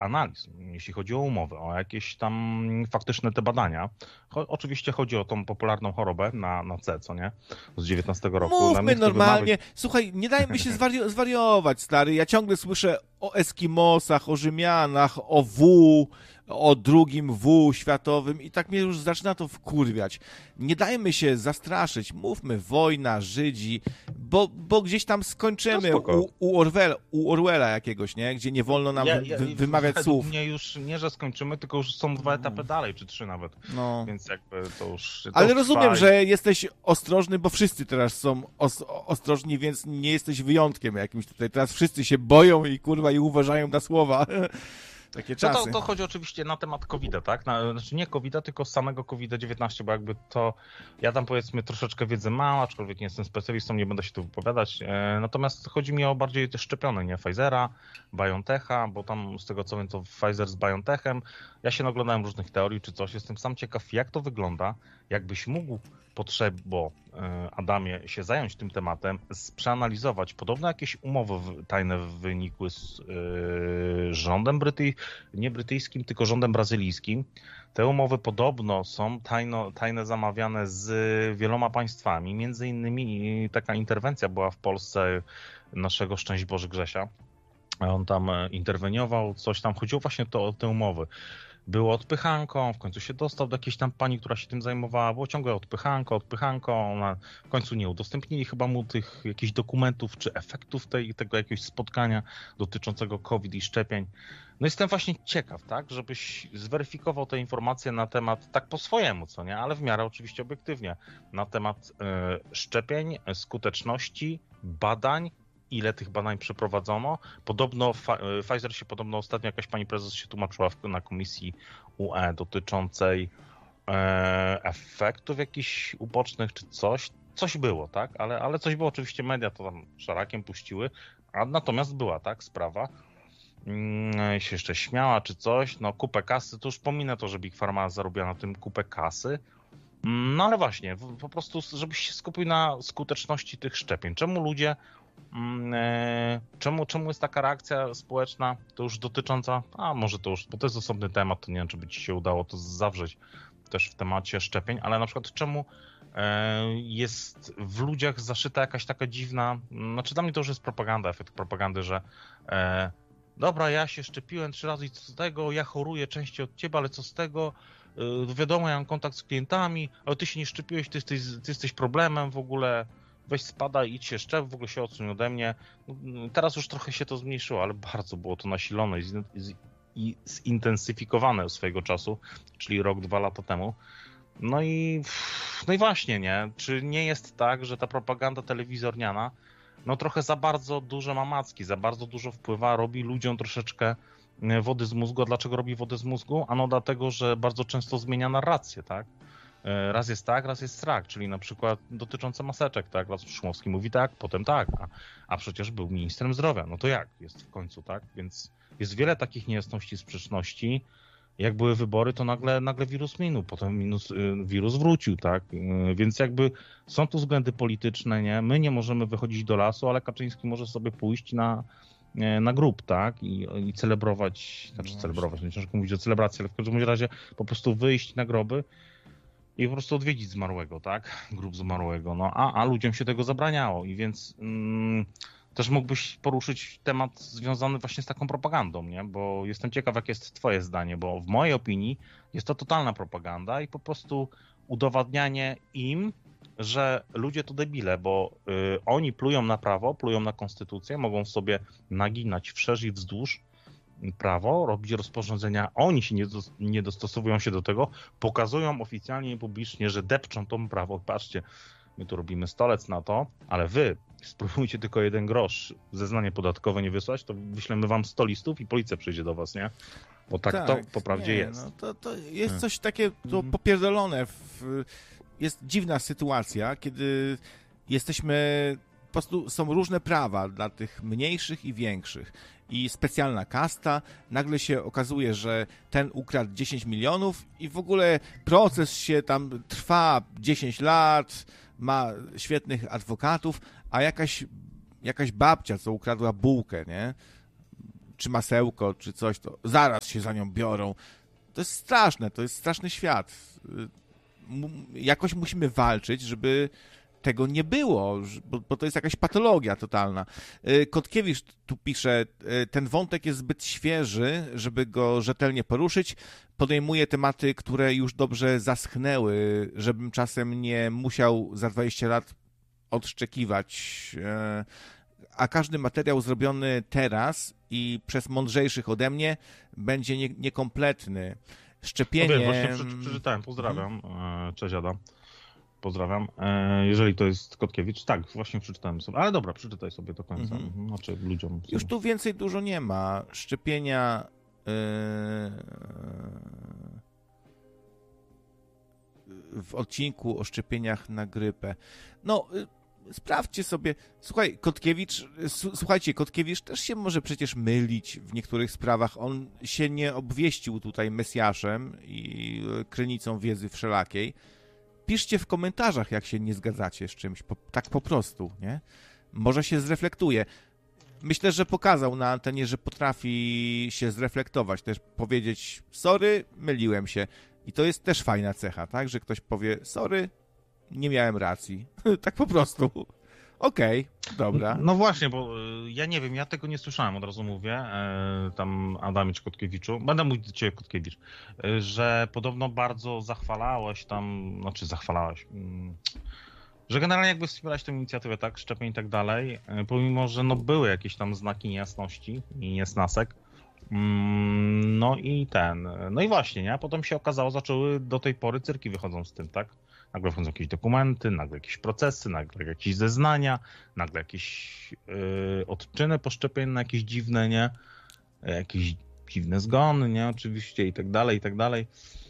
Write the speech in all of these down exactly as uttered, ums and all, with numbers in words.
analiz, jeśli chodzi o umowy, o jakieś tam faktyczne te badania. Cho- oczywiście chodzi o tą popularną chorobę na, na C, co nie? Z dziewiętnastego roku. Nam Mówmy nie chcę normalnie. wymawiać- Słuchaj, nie dajmy się zwari- zwariować, stary. Ja ciągle słyszę o Eskimosach, o Rzymianach, o W, o drugim W światowym i tak mnie już zaczyna to wkurwiać. Nie dajmy się zastraszyć. Mówmy wojna, Żydzi, bo, bo gdzieś tam skończymy No spoko. u, u, Orwell, u Orwella jakiegoś, nie? Gdzie nie wolno nam Ja- wy, ja- wy, wymawiać według słów. mnie już nie, że skończymy, tylko już są dwa etapy dalej, czy trzy nawet. No. Więc jakby to już... To Ale już rozumiem, trwa i- że jesteś ostrożny, bo wszyscy teraz są os- ostrożni, więc nie jesteś wyjątkiem jakimś tutaj. Teraz wszyscy się boją i kurwa i uważają na słowa. Takie No czasy. to, to chodzi oczywiście na temat kowida, tak? Na, znaczy nie kowida, tylko samego kowida dziewiętnaście, bo jakby to, ja tam powiedzmy troszeczkę wiedzy mam, aczkolwiek nie jestem specjalistą, nie będę się tu wypowiadać, e, natomiast chodzi mi o bardziej te szczepione, nie? Pfizera, BioNTecha, bo tam z tego co wiem to Pfizer z BioNTechem, ja się naglądałem różnych teorii czy coś, jestem sam ciekaw jak to wygląda, jakbyś mógł potrzebo, e, Adamie, się zająć tym tematem, z- przeanalizować podobne jakieś umowy w, tajne wynikły z e, rządem Brytyjskim, nie brytyjskim, tylko rządem brazylijskim. Te umowy podobno są tajno, tajne zamawiane z wieloma państwami. Między innymi taka interwencja była w Polsce naszego Szczęść Boże Grzesia. On tam e, interweniował, coś tam chodziło właśnie to, o te umowy. Było odpychanką, w końcu się dostał do jakiejś tam pani, która się tym zajmowała, było ciągle odpychanko, odpychanko, ona w końcu nie udostępnili chyba mu tych jakichś dokumentów czy efektów tej, tego jakiegoś spotkania dotyczącego COVID i szczepień. No jestem właśnie ciekaw, tak, żebyś zweryfikował te informacje na temat, tak po swojemu, co nie, ale w miarę oczywiście obiektywnie, na temat e, szczepień, skuteczności, badań, ile tych badań przeprowadzono. Podobno Fa- Pfizer się podobno ostatnio jakaś pani prezes się tłumaczyła w, na komisji U E dotyczącej e, efektów jakichś ubocznych czy coś. Coś było, tak? Ale, ale coś było, oczywiście media to tam szarakiem puściły, a natomiast była, tak, sprawa. Mm, się jeszcze śmiała czy coś, no kupę kasy, to już pominę to, że Big Pharma zarobiła na tym kupę kasy. Mm, No ale właśnie, w- po prostu żebyś się skupił na skuteczności tych szczepień. Czemu ludzie Mm, e, Czemu, czemu jest taka reakcja społeczna, to już dotycząca, a może to już, bo to jest osobny temat, to nie wiem, czy by ci się udało to zawrzeć też w temacie szczepień, ale na przykład czemu e, jest w ludziach zaszyta jakaś taka dziwna, znaczy dla mnie to już jest propaganda, efekt propagandy, że e, dobra, ja się szczepiłem trzy razy i co z tego, ja choruję częściej od ciebie, ale co z tego, e, wiadomo, ja mam kontakt z klientami, ale ty się nie szczepiłeś, ty jesteś, ty jesteś problemem w ogóle, weź spada, idź się szczep, w ogóle się odsuń ode mnie. Teraz już trochę się to zmniejszyło, ale bardzo było to nasilone i, zin- z- i zintensyfikowane swojego czasu, czyli rok, dwa lata temu. No i, no i właśnie, nie? Czy nie jest tak, że ta propaganda telewizorniana no trochę za bardzo dużo ma macki, za bardzo dużo wpływa, robi ludziom troszeczkę e, wody z mózgu. A dlaczego robi wodę z mózgu? Ano dlatego, że bardzo często zmienia narrację, tak? E, Raz jest tak, raz jest strak, czyli na przykład dotyczące maseczek, tak? Raz Szumowski mówi tak, potem tak, a, a przecież był ministrem zdrowia. No to jak jest w końcu, tak? Więc jest wiele takich niejasności, sprzeczności. Jak były wybory, to nagle, nagle wirus minął, potem minus, y, wirus wrócił, tak? Y, Więc jakby są tu względy polityczne, nie? My nie możemy wychodzić do lasu, ale Kaczyński może sobie pójść na, e, na grób, tak? I, i celebrować, znaczy celebrować, nie ciężko mówić o celebracji, ale w każdym razie po prostu wyjść na groby i po prostu odwiedzić zmarłego, tak? Grób zmarłego, no a, a ludziom się tego zabraniało i więc mm, też mógłbyś poruszyć temat związany właśnie z taką propagandą, nie? Bo jestem ciekaw, jakie jest twoje zdanie, bo w mojej opinii jest to totalna propaganda i po prostu udowadnianie im, że ludzie to debile, bo y, oni plują na prawo, plują na konstytucję, mogą sobie naginać wszerz i wzdłuż prawo, robić rozporządzenia, oni się nie, dos- nie dostosowują się do tego, pokazują oficjalnie i publicznie, że depczą to prawo. Patrzcie, my tu robimy stolec na to, ale wy spróbujcie tylko jeden grosz zeznanie podatkowe nie wysłać, to wyślemy wam sto listów i policja przyjdzie do was, nie? Bo tak, to po prawdzie nie, jest. No, to, to jest coś Hmm. takie to Mhm. popierdolone. W, jest dziwna sytuacja, kiedy jesteśmy, po prostu są różne prawa dla tych mniejszych i większych. I specjalna kasta, nagle się okazuje, że ten ukradł dziesięć milionów i w ogóle proces się tam trwa dziesięć lat, ma świetnych adwokatów, a jakaś, jakaś babcia, co ukradła bułkę, nie? czy masełko, czy coś, to zaraz się za nią biorą. To jest straszne, to jest straszny świat. Jakoś musimy walczyć, żeby tego nie było, bo, bo to jest jakaś patologia totalna. Kotkiewicz tu pisze, ten wątek jest zbyt świeży, żeby go rzetelnie poruszyć. Podejmuje tematy, które już dobrze zaschnęły, żebym czasem nie musiał za dwadzieścia lat odszczekiwać. A każdy materiał zrobiony teraz i przez mądrzejszych ode mnie będzie nie, niekompletny. Szczepienie... No wiesz, właśnie przeczytałem, pozdrawiam. Hmm. Cześć Adam. Pozdrawiam. Jeżeli to jest Kotkiewicz, tak, właśnie przeczytałem sobie. Ale dobra, przeczytaj sobie do końca. Mhm. Znaczy ludziom. Już tu więcej dużo nie ma. Szczepienia... Yy... w odcinku o szczepieniach na grypę. No, sprawdźcie sobie. Słuchaj, Kotkiewicz, słuchajcie, Kotkiewicz też się może przecież mylić w niektórych sprawach. On się nie obwieścił tutaj Mesjaszem i krynicą wiedzy wszelakiej. Piszcie w komentarzach, jak się nie zgadzacie z czymś. Po, tak po prostu, nie? Może się zreflektuje. Myślę, że pokazał na antenie, że potrafi się zreflektować, też powiedzieć, sorry, myliłem się. I to jest też fajna cecha, tak? Że ktoś powie, sorry, nie miałem racji. Tak po prostu. Okej, okay, dobra. No właśnie, bo ja nie wiem, ja tego nie słyszałem, od razu mówię, tam Adamicz Kotkiewiczu, będę mówić do ciebie Kotkiewicz, że podobno bardzo zachwalałeś tam, znaczy zachwalałeś, że generalnie jakby wspierać tę inicjatywę, tak, szczepień i tak dalej, pomimo, że no były jakieś tam znaki niejasności i niesnasek. No i ten, no i właśnie, nie? Potem się okazało, zaczęły do tej pory cyrki wychodzą z tym, tak? Nagle wchodzą jakieś dokumenty, nagle jakieś procesy, nagle jakieś zeznania, nagle jakieś yy, odczyny poszczepienne, jakieś dziwne, nie? Jakieś dziwne zgony, nie? Oczywiście i tak dalej, i tak dalej.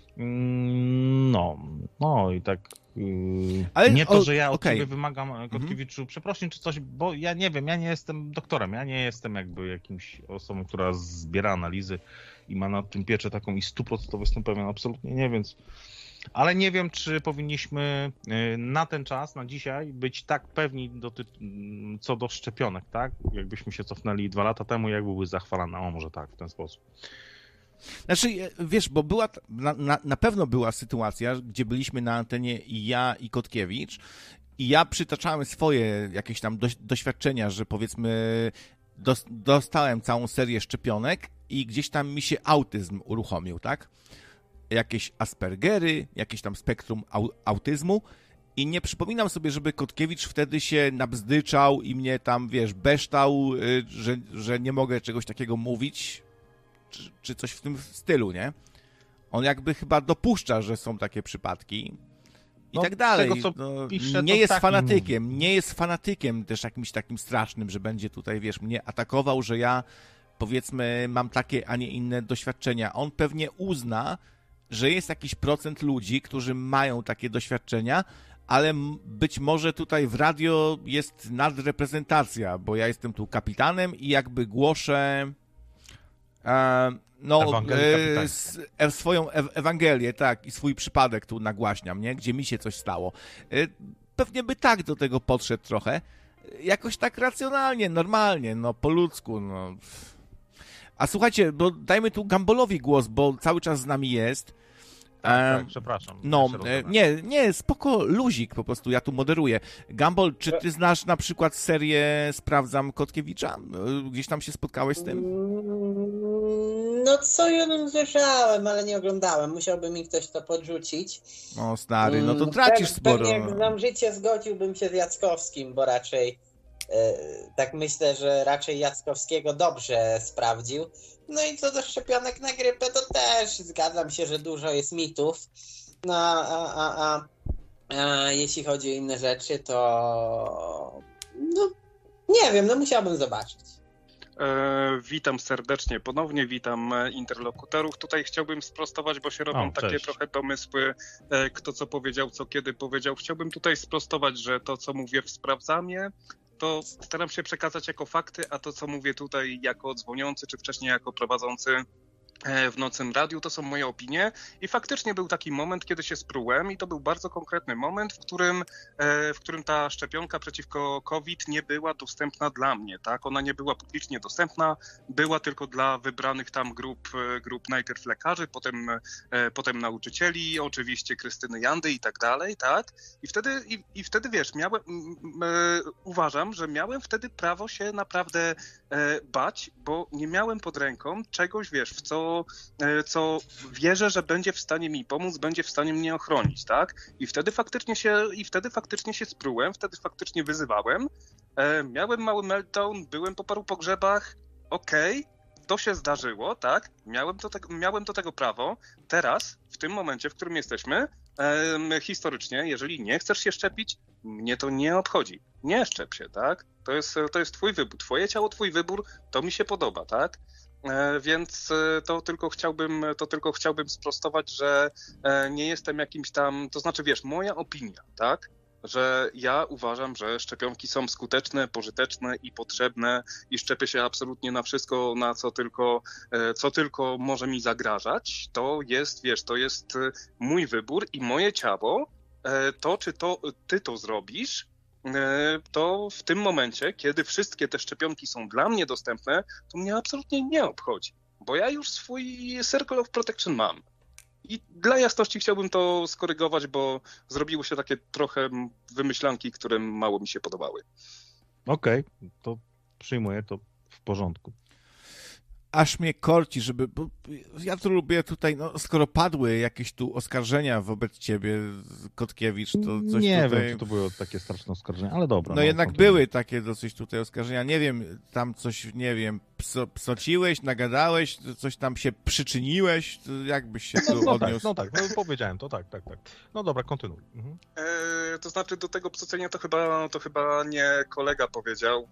No, no i tak. Yy, Ale, nie to, o, że ja od okay. ciebie wymagam, Kotkiewiczu, mm-hmm. przeprosin czy coś, bo ja nie wiem, ja nie jestem doktorem, ja nie jestem jakby jakimś osobą, która zbiera analizy i ma nad tym pieczę taką i stuprocentowo jestem pewien, absolutnie nie, więc. Ale nie wiem, czy powinniśmy na ten czas, na dzisiaj, być tak pewni do ty... co do szczepionek, tak? Jakbyśmy się cofnęli dwa lata temu, jak były zachwalane, o może tak, w ten sposób. Znaczy, wiesz, bo była, na, na, na pewno była sytuacja, gdzie byliśmy na antenie i ja, i Kotkiewicz, i ja przytaczałem swoje jakieś tam do, doświadczenia, że powiedzmy dos, dostałem całą serię szczepionek i gdzieś tam mi się autyzm uruchomił, tak? Jakieś Aspergery, jakieś tam spektrum au, autyzmu i nie przypominam sobie, żeby Kotkiewicz wtedy się nabzdyczał i mnie tam, wiesz, beształ, że, że nie mogę czegoś takiego mówić, czy, czy coś w tym stylu, nie? On jakby chyba dopuszcza, że są takie przypadki i no, tak dalej. Tego, no, pisze, nie jest fanatykiem, mówi. nie jest fanatykiem też jakimś takim strasznym, że będzie tutaj, wiesz, mnie atakował, że ja, powiedzmy, mam takie, a nie inne doświadczenia. On pewnie uzna, że jest jakiś procent ludzi, którzy mają takie doświadczenia, ale być może tutaj w radio jest nadreprezentacja, bo ja jestem tu kapitanem i jakby głoszę e, no, e, swoją e- Ewangelię, tak, i swój przypadek tu nagłaśniam, nie? Gdzie mi się coś stało. E, pewnie by tak do tego podszedł trochę, jakoś tak racjonalnie, normalnie, no po ludzku, no. A słuchajcie, bo dajmy tu Gambolowi głos, bo cały czas z nami jest. Tak, tak, przepraszam. No, nie, nie, spoko, luzik po prostu, ja tu moderuję. Gumball, czy ty znasz na przykład serię Sprawdzam Kotkiewicza? Gdzieś tam się spotkałeś z tym? No co ja bym słyszałem, ale nie oglądałem. Musiałby mi ktoś to podrzucić. O stary, no to tracisz tak, sporo. Pewnie jak znam życie, zgodziłbym się z Jackowskim, bo raczej e, tak myślę, że raczej Jackowskiego dobrze sprawdził. No i co do szczepionek na grypę, to też zgadzam się, że dużo jest mitów. No a, a, a, a jeśli chodzi o inne rzeczy, to no nie wiem, no musiałbym zobaczyć. E, witam serdecznie ponownie, witam interlokutorów. Tutaj chciałbym sprostować, bo się robią o, takie trochę domysły, e, kto co powiedział, co kiedy powiedział. Chciałbym tutaj sprostować, że to, co mówię w Sprawdzamie, to staram się przekazać jako fakty, a to, co mówię tutaj jako dzwoniący, czy wcześniej jako prowadzący, w Nocnym Radiu, to są moje opinie i faktycznie był taki moment, kiedy się sprułem i to był bardzo konkretny moment, w którym, w którym ta szczepionka przeciwko COVID nie była dostępna dla mnie, tak? Ona nie była publicznie dostępna, była tylko dla wybranych tam grup, grup najpierw lekarzy, potem, potem nauczycieli, oczywiście Krystyny Jandy i tak dalej, tak? I wtedy, i, i wtedy wiesz, miałem, uważam, że miałem wtedy prawo się naprawdę bać, bo nie miałem pod ręką czegoś, wiesz, w co co wierzę, że będzie w stanie mi pomóc, będzie w stanie mnie ochronić, tak? I wtedy faktycznie się, i wtedy faktycznie się sprułem, wtedy faktycznie wyzywałem. E, miałem mały meltdown, byłem po paru pogrzebach, okej, okay, to się zdarzyło, tak? Miałem do, tego, miałem do tego prawo. Teraz, w tym momencie, w którym jesteśmy, e, historycznie, jeżeli nie chcesz się szczepić, mnie to nie obchodzi. Nie szczep się, tak? To jest, to jest twój wybór, twoje ciało, twój wybór, to mi się podoba, tak? Więc to tylko chciałbym, to tylko chciałbym sprostować, że nie jestem jakimś tam, to znaczy wiesz, moja opinia, tak, że ja uważam, że szczepionki są skuteczne, pożyteczne i potrzebne i szczepię się absolutnie na wszystko, na co tylko, co tylko może mi zagrażać. To jest, wiesz, to jest mój wybór i moje ciało, to czy to ty to zrobisz, to w tym momencie, kiedy wszystkie te szczepionki są dla mnie dostępne, to mnie absolutnie nie obchodzi, bo ja już swój Circle of Protection mam. I dla jasności chciałbym to skorygować, bo zrobiło się takie trochę wymyślanki, które mało mi się podobały. Okej, okay, to przyjmuję, to w porządku. Aż mnie korci, żeby, bo ja tu lubię tutaj, no skoro padły jakieś tu oskarżenia wobec ciebie, Kotkiewicz, to coś nie tutaj... wiem, czy to były takie straszne oskarżenia, ale dobra. No, no jednak kontynuuj. były takie dosyć tutaj oskarżenia, nie wiem, tam coś, nie wiem, pso, psociłeś, nagadałeś, coś tam się przyczyniłeś, to jak byś się no, tu no odniósł? Tak, no tak, no powiedziałem to, tak, tak, tak. No dobra, kontynuuj. Mhm. E, to znaczy do tego psocenia to chyba, to chyba nie kolega powiedział.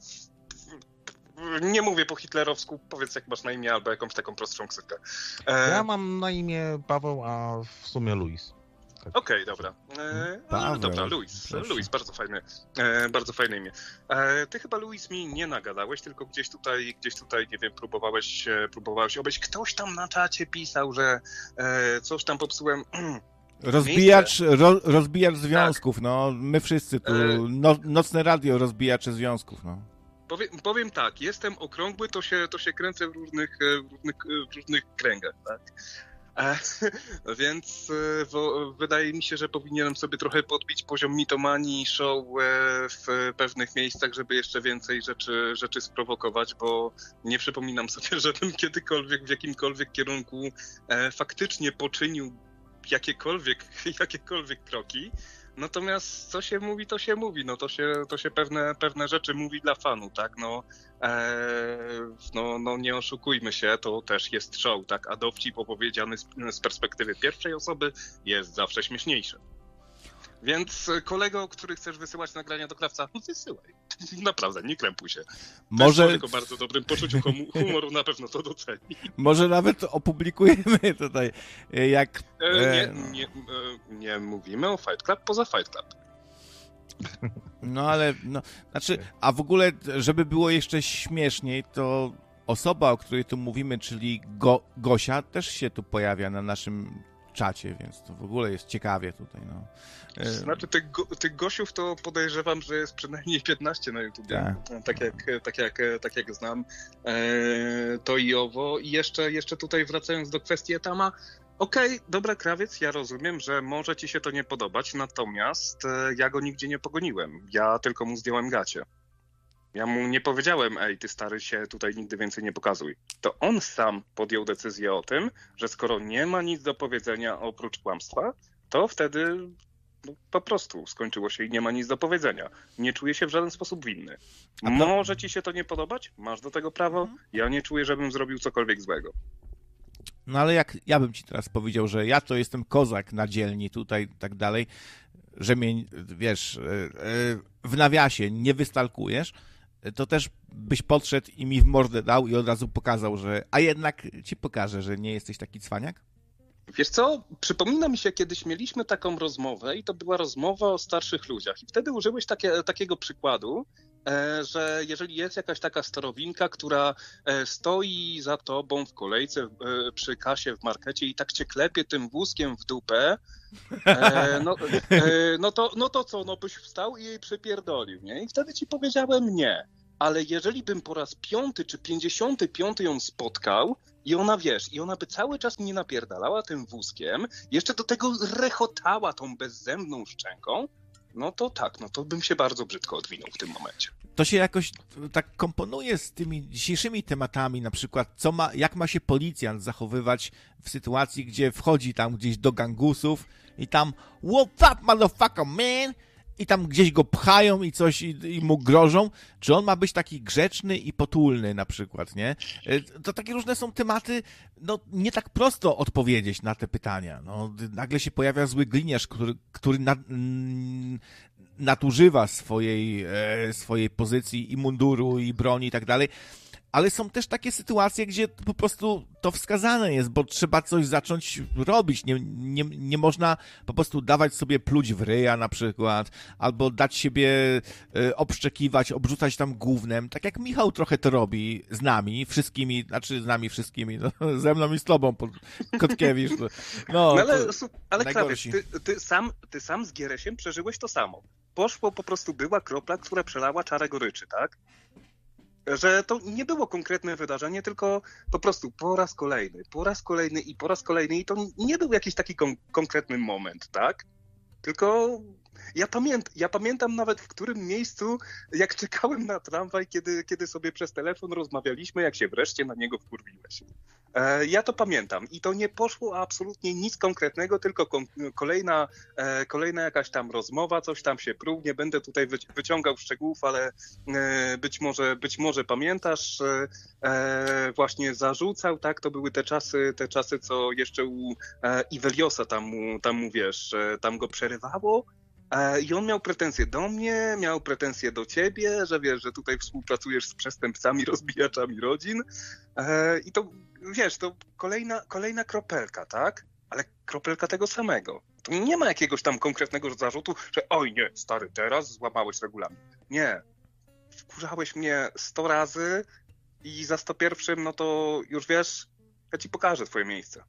Nie mówię po hitlerowsku, powiedz jak masz na imię albo jakąś taką prostszą ksywkę. E... Ja mam na imię Paweł, a w sumie Luis. Tak. Okej, okay, dobra. E... Paweł, dobra, Luis. Luis, bardzo fajne, e, bardzo fajne imię. E, ty chyba, Luis, mi nie nagadałeś, tylko gdzieś tutaj, gdzieś tutaj, nie wiem, próbowałeś, próbowałeś obejść. Ktoś tam na czacie pisał, że e, coś tam popsułem. Rozbijacz, ro, rozbijacz związków, tak. No. My wszyscy tu, E... no, nocne radio rozbijacze związków, no. Powiem, powiem tak, jestem okrągły, to się, to się kręcę w różnych, w różnych, w różnych kręgach, tak? E, więc bo, wydaje mi się, że powinienem sobie trochę podbić poziom mitomanii show w pewnych miejscach, żeby jeszcze więcej rzeczy, rzeczy sprowokować, bo nie przypominam sobie, żebym kiedykolwiek w jakimkolwiek kierunku e, faktycznie poczynił jakiekolwiek, jakiekolwiek kroki. Natomiast co się mówi, to się mówi, no to się, to się pewne, pewne rzeczy mówi dla fanu, tak, no, e, no, no nie oszukujmy się, to też jest show, tak, a dowcip opowiedziany z, z perspektywy pierwszej osoby jest zawsze śmieszniejszy. Więc kolego, który chcesz wysyłać nagrania do Krawca, wysyłaj. Naprawdę, nie krępuj się. Może... Też o bardzo dobrym poczuciu humoru na pewno to doceni. Może nawet opublikujemy tutaj, jak... E, nie, nie, nie mówimy o Fight Club poza Fight Club. No ale, no, znaczy, a w ogóle, żeby było jeszcze śmieszniej, to osoba, o której tu mówimy, czyli Go, Gosia, też się tu pojawia na naszym czacie, więc to w ogóle jest ciekawie tutaj, no. Znaczy tych, go, tych Gosiów to podejrzewam, że jest przynajmniej piętnaście na YouTubie, tak, tak, jak, tak, jak, tak jak znam e, to i owo. I jeszcze, jeszcze tutaj wracając do kwestii Etama, okej, okay, dobra, Krawiec, ja rozumiem, że może ci się to nie podobać, natomiast e, ja go nigdzie nie pogoniłem, ja tylko mu zdjąłem gacie. Ja mu nie powiedziałem, ej, ty stary się tutaj nigdy więcej nie pokazuj. To on sam podjął decyzję o tym, że skoro nie ma nic do powiedzenia oprócz kłamstwa, to wtedy no, po prostu skończyło się i nie ma nic do powiedzenia. Nie czuję się w żaden sposób winny. To... Może ci się to nie podobać? Masz do tego prawo? Mhm. Ja nie czuję, żebym zrobił cokolwiek złego. No ale jak ja bym ci teraz powiedział, że ja to jestem kozak na dzielni tutaj i tak dalej, że mnie, wiesz, w nawiasie nie wystalkujesz, to też byś podszedł i mi w mordę dał i od razu pokazał, że... A jednak ci pokażę, że nie jesteś taki cwaniak? Wiesz co, przypomina mi się, kiedyś mieliśmy taką rozmowę i to była rozmowa o starszych ludziach i wtedy użyłeś takie, takiego przykładu, że jeżeli jest jakaś taka starowinka, która stoi za tobą w kolejce przy kasie w markecie i tak cię klepie tym wózkiem w dupę, no, no, to, no to co, no byś wstał i jej przypierdolił, nie? I wtedy ci powiedziałem nie. Ale jeżeli bym po raz piąty czy pięćdziesiąty piąty ją spotkał i ona, wiesz, i ona by cały czas mnie napierdalała tym wózkiem, jeszcze do tego rechotała tą bezzębną szczęką, no to tak, no to bym się bardzo brzydko odwinął w tym momencie. To się jakoś tak komponuje z tymi dzisiejszymi tematami, na przykład co ma, jak ma się policjant zachowywać w sytuacji, gdzie wchodzi tam gdzieś do gangusów i tam what's up, motherfucker, man? I tam gdzieś go pchają i coś i, i mu grożą. Czy on ma być taki grzeczny i potulny na przykład, nie? To takie różne są tematy, no nie tak prosto odpowiedzieć na te pytania. No, nagle się pojawia zły gliniarz, który, który na, nadużywa swojej, swojej pozycji i munduru, i broni i tak dalej. Ale są też takie sytuacje, gdzie po prostu to wskazane jest, bo trzeba coś zacząć robić. Nie, nie, nie można po prostu dawać sobie pluć w ryja na przykład, albo dać siebie y, obszczekiwać, obrzucać tam gównem, tak jak Michał trochę to robi z nami, wszystkimi, znaczy z nami wszystkimi, no, ze mną i z tobą, Kotkiewicz. No, no ale ale Krawiec, ty, ty, sam, ty sam z Gieresiem przeżyłeś to samo. Poszło, po prostu była kropla, która przelała czarę goryczy, tak? Że to nie było konkretne wydarzenie, tylko po prostu po raz kolejny, po raz kolejny i po raz kolejny i to nie był jakiś taki kon- konkretny moment, tak? Tylko ja, pamięt, ja pamiętam nawet w którym miejscu, jak czekałem na tramwaj, kiedy, kiedy sobie przez telefon rozmawialiśmy, jak się wreszcie na niego wkurwiłeś. E, ja to pamiętam i to nie poszło absolutnie nic konkretnego, tylko kon- kolejna, e, kolejna jakaś tam rozmowa, coś tam się pruł, nie będę tutaj wy- wyciągał szczegółów, ale e, być może, być może pamiętasz, e, właśnie zarzucał, tak, to były te czasy, te czasy, co jeszcze u e, Iweliosa tam mu, tam mu, wiesz, e, tam go przerywało. I on miał pretensje do mnie, miał pretensje do ciebie, że wiesz, że tutaj współpracujesz z przestępcami, rozbijaczami rodzin. I to, wiesz, to kolejna, kolejna kropelka, tak? Ale kropelka tego samego. To nie ma jakiegoś tam konkretnego zarzutu, że oj nie, stary, teraz złamałeś regulamin. Nie. Wkurzałeś mnie sto razy i za sto pierwszym, no to już wiesz, ja ci pokażę twoje miejsce.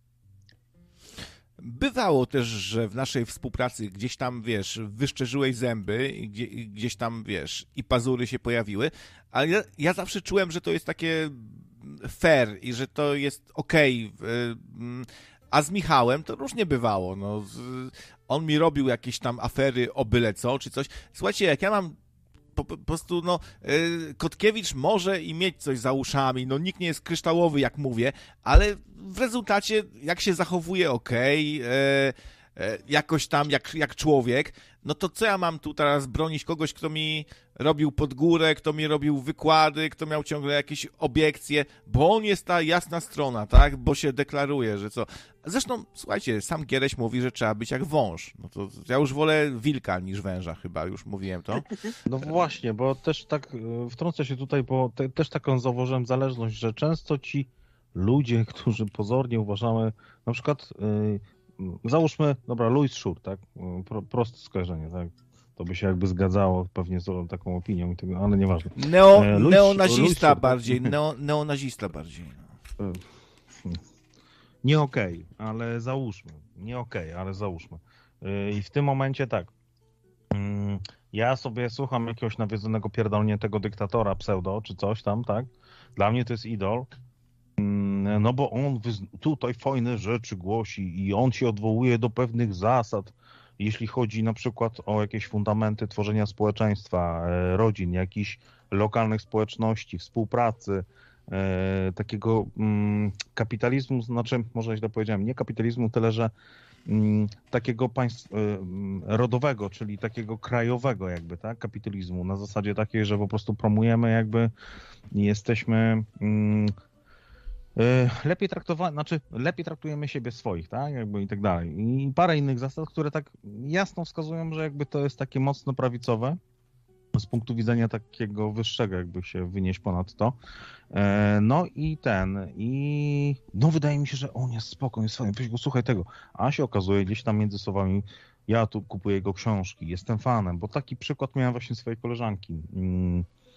Bywało też, że w naszej współpracy gdzieś tam, wiesz, wyszczerzyłeś zęby, gdzie, gdzieś tam, wiesz, i pazury się pojawiły, ale ja, ja zawsze czułem, że to jest takie fair i że to jest okej. A z Michałem to różnie bywało. No. On mi robił jakieś tam afery o byle co, czy coś. Słuchajcie, jak ja mam Po, po prostu, no, Kotkiewicz może i mieć coś za uszami, no nikt nie jest kryształowy, jak mówię, ale w rezultacie, jak się zachowuje, okej, okay, e, e, jakoś tam, jak, jak człowiek, no to co ja mam tu teraz bronić kogoś, kto mi robił pod górę, kto mi robił wykłady, kto miał ciągle jakieś obiekcje, bo on jest ta jasna strona, tak, bo się deklaruje, że co. Zresztą, słuchajcie, sam Giereś mówi, że trzeba być jak wąż. No to ja już wolę wilka niż węża chyba, już mówiłem to. No właśnie, bo też tak wtrącę się tutaj, bo te, też taką zauważyłem zależność, że często ci ludzie, którzy pozornie uważamy, na przykład yy, załóżmy, dobra, Louis Schur, tak, Pro, proste skojarzenie, tak, to by się jakby zgadzało pewnie z taką opinią, ale nieważne. Neo, e, Louis, neonazista Louis bardziej, Schur, neo, neonazista bardziej. No. Nie okej, okay, ale załóżmy. Nie okej, okay, ale załóżmy. I w tym momencie tak. Ja sobie słucham jakiegoś nawiedzonego pierdolniętego dyktatora pseudo, czy coś tam, tak? Dla mnie to jest idol. No bo on tutaj fajne rzeczy głosi i on się odwołuje do pewnych zasad, jeśli chodzi na przykład o jakieś fundamenty tworzenia społeczeństwa, rodzin, jakichś lokalnych społeczności, współpracy, E, takiego mm, kapitalizmu, znaczy, może źle powiedziałem, nie kapitalizmu, tyle, że mm, takiego państw, y, rodowego, czyli takiego krajowego jakby, tak, kapitalizmu, na zasadzie takiej, że po prostu promujemy jakby i jesteśmy mm, y, lepiej traktowani, znaczy lepiej traktujemy siebie swoich, tak, jakby i tak dalej. I parę innych zasad, które tak jasno wskazują, że jakby to jest takie mocno prawicowe, z punktu widzenia takiego wyższego, jakby się wynieść ponad to. No i ten, i no wydaje mi się, że on jest spokojny, jest fajny, weź go, słuchaj tego. A się okazuje gdzieś tam między słowami, ja tu kupuję jego książki, jestem fanem, bo taki przykład miałem właśnie swojej koleżanki.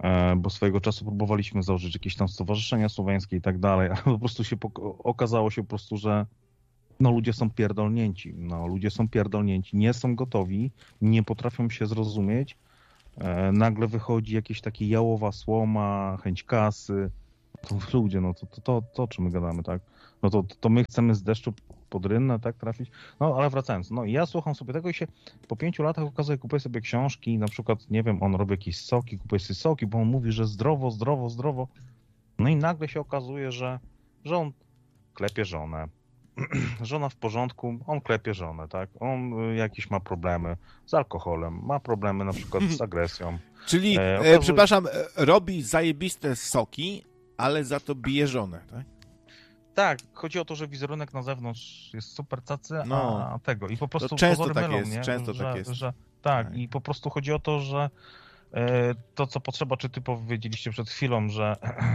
bo swojego czasu próbowaliśmy założyć jakieś tam stowarzyszenia słowiańskie i tak dalej, ale po prostu się okazało się po prostu, że no ludzie są pierdolnięci, no ludzie są pierdolnięci, nie są gotowi, nie potrafią się zrozumieć, nagle wychodzi jakieś takie jałowa słoma, chęć kasy, to ludzie, no to, to, to, to o czym my gadamy, tak? No to, to my chcemy z deszczu pod rynnę, tak, trafić? No, ale wracając, no ja słucham sobie tego i się po pięciu latach okazuje, kupuję sobie książki, na przykład, nie wiem, on robi jakieś soki, kupuję sobie soki, bo on mówi, że zdrowo, zdrowo, zdrowo. No i nagle się okazuje, że, że on klepie żonę. Żona w porządku, on klepie żonę, tak? On jakieś ma problemy z alkoholem, ma problemy na przykład z agresją. Czyli, e, okazuje... przepraszam, robi zajebiste soki, ale za to bije żonę, tak? Tak, chodzi o to, że wizerunek na zewnątrz jest super cacy, no, a tego i po prostu to często tak mylą, jest, nie? często że, tak jest. Że, tak, tak, i po prostu chodzi o to, że e, to, co potrzeba, czy ty powiedzieliście przed chwilą, że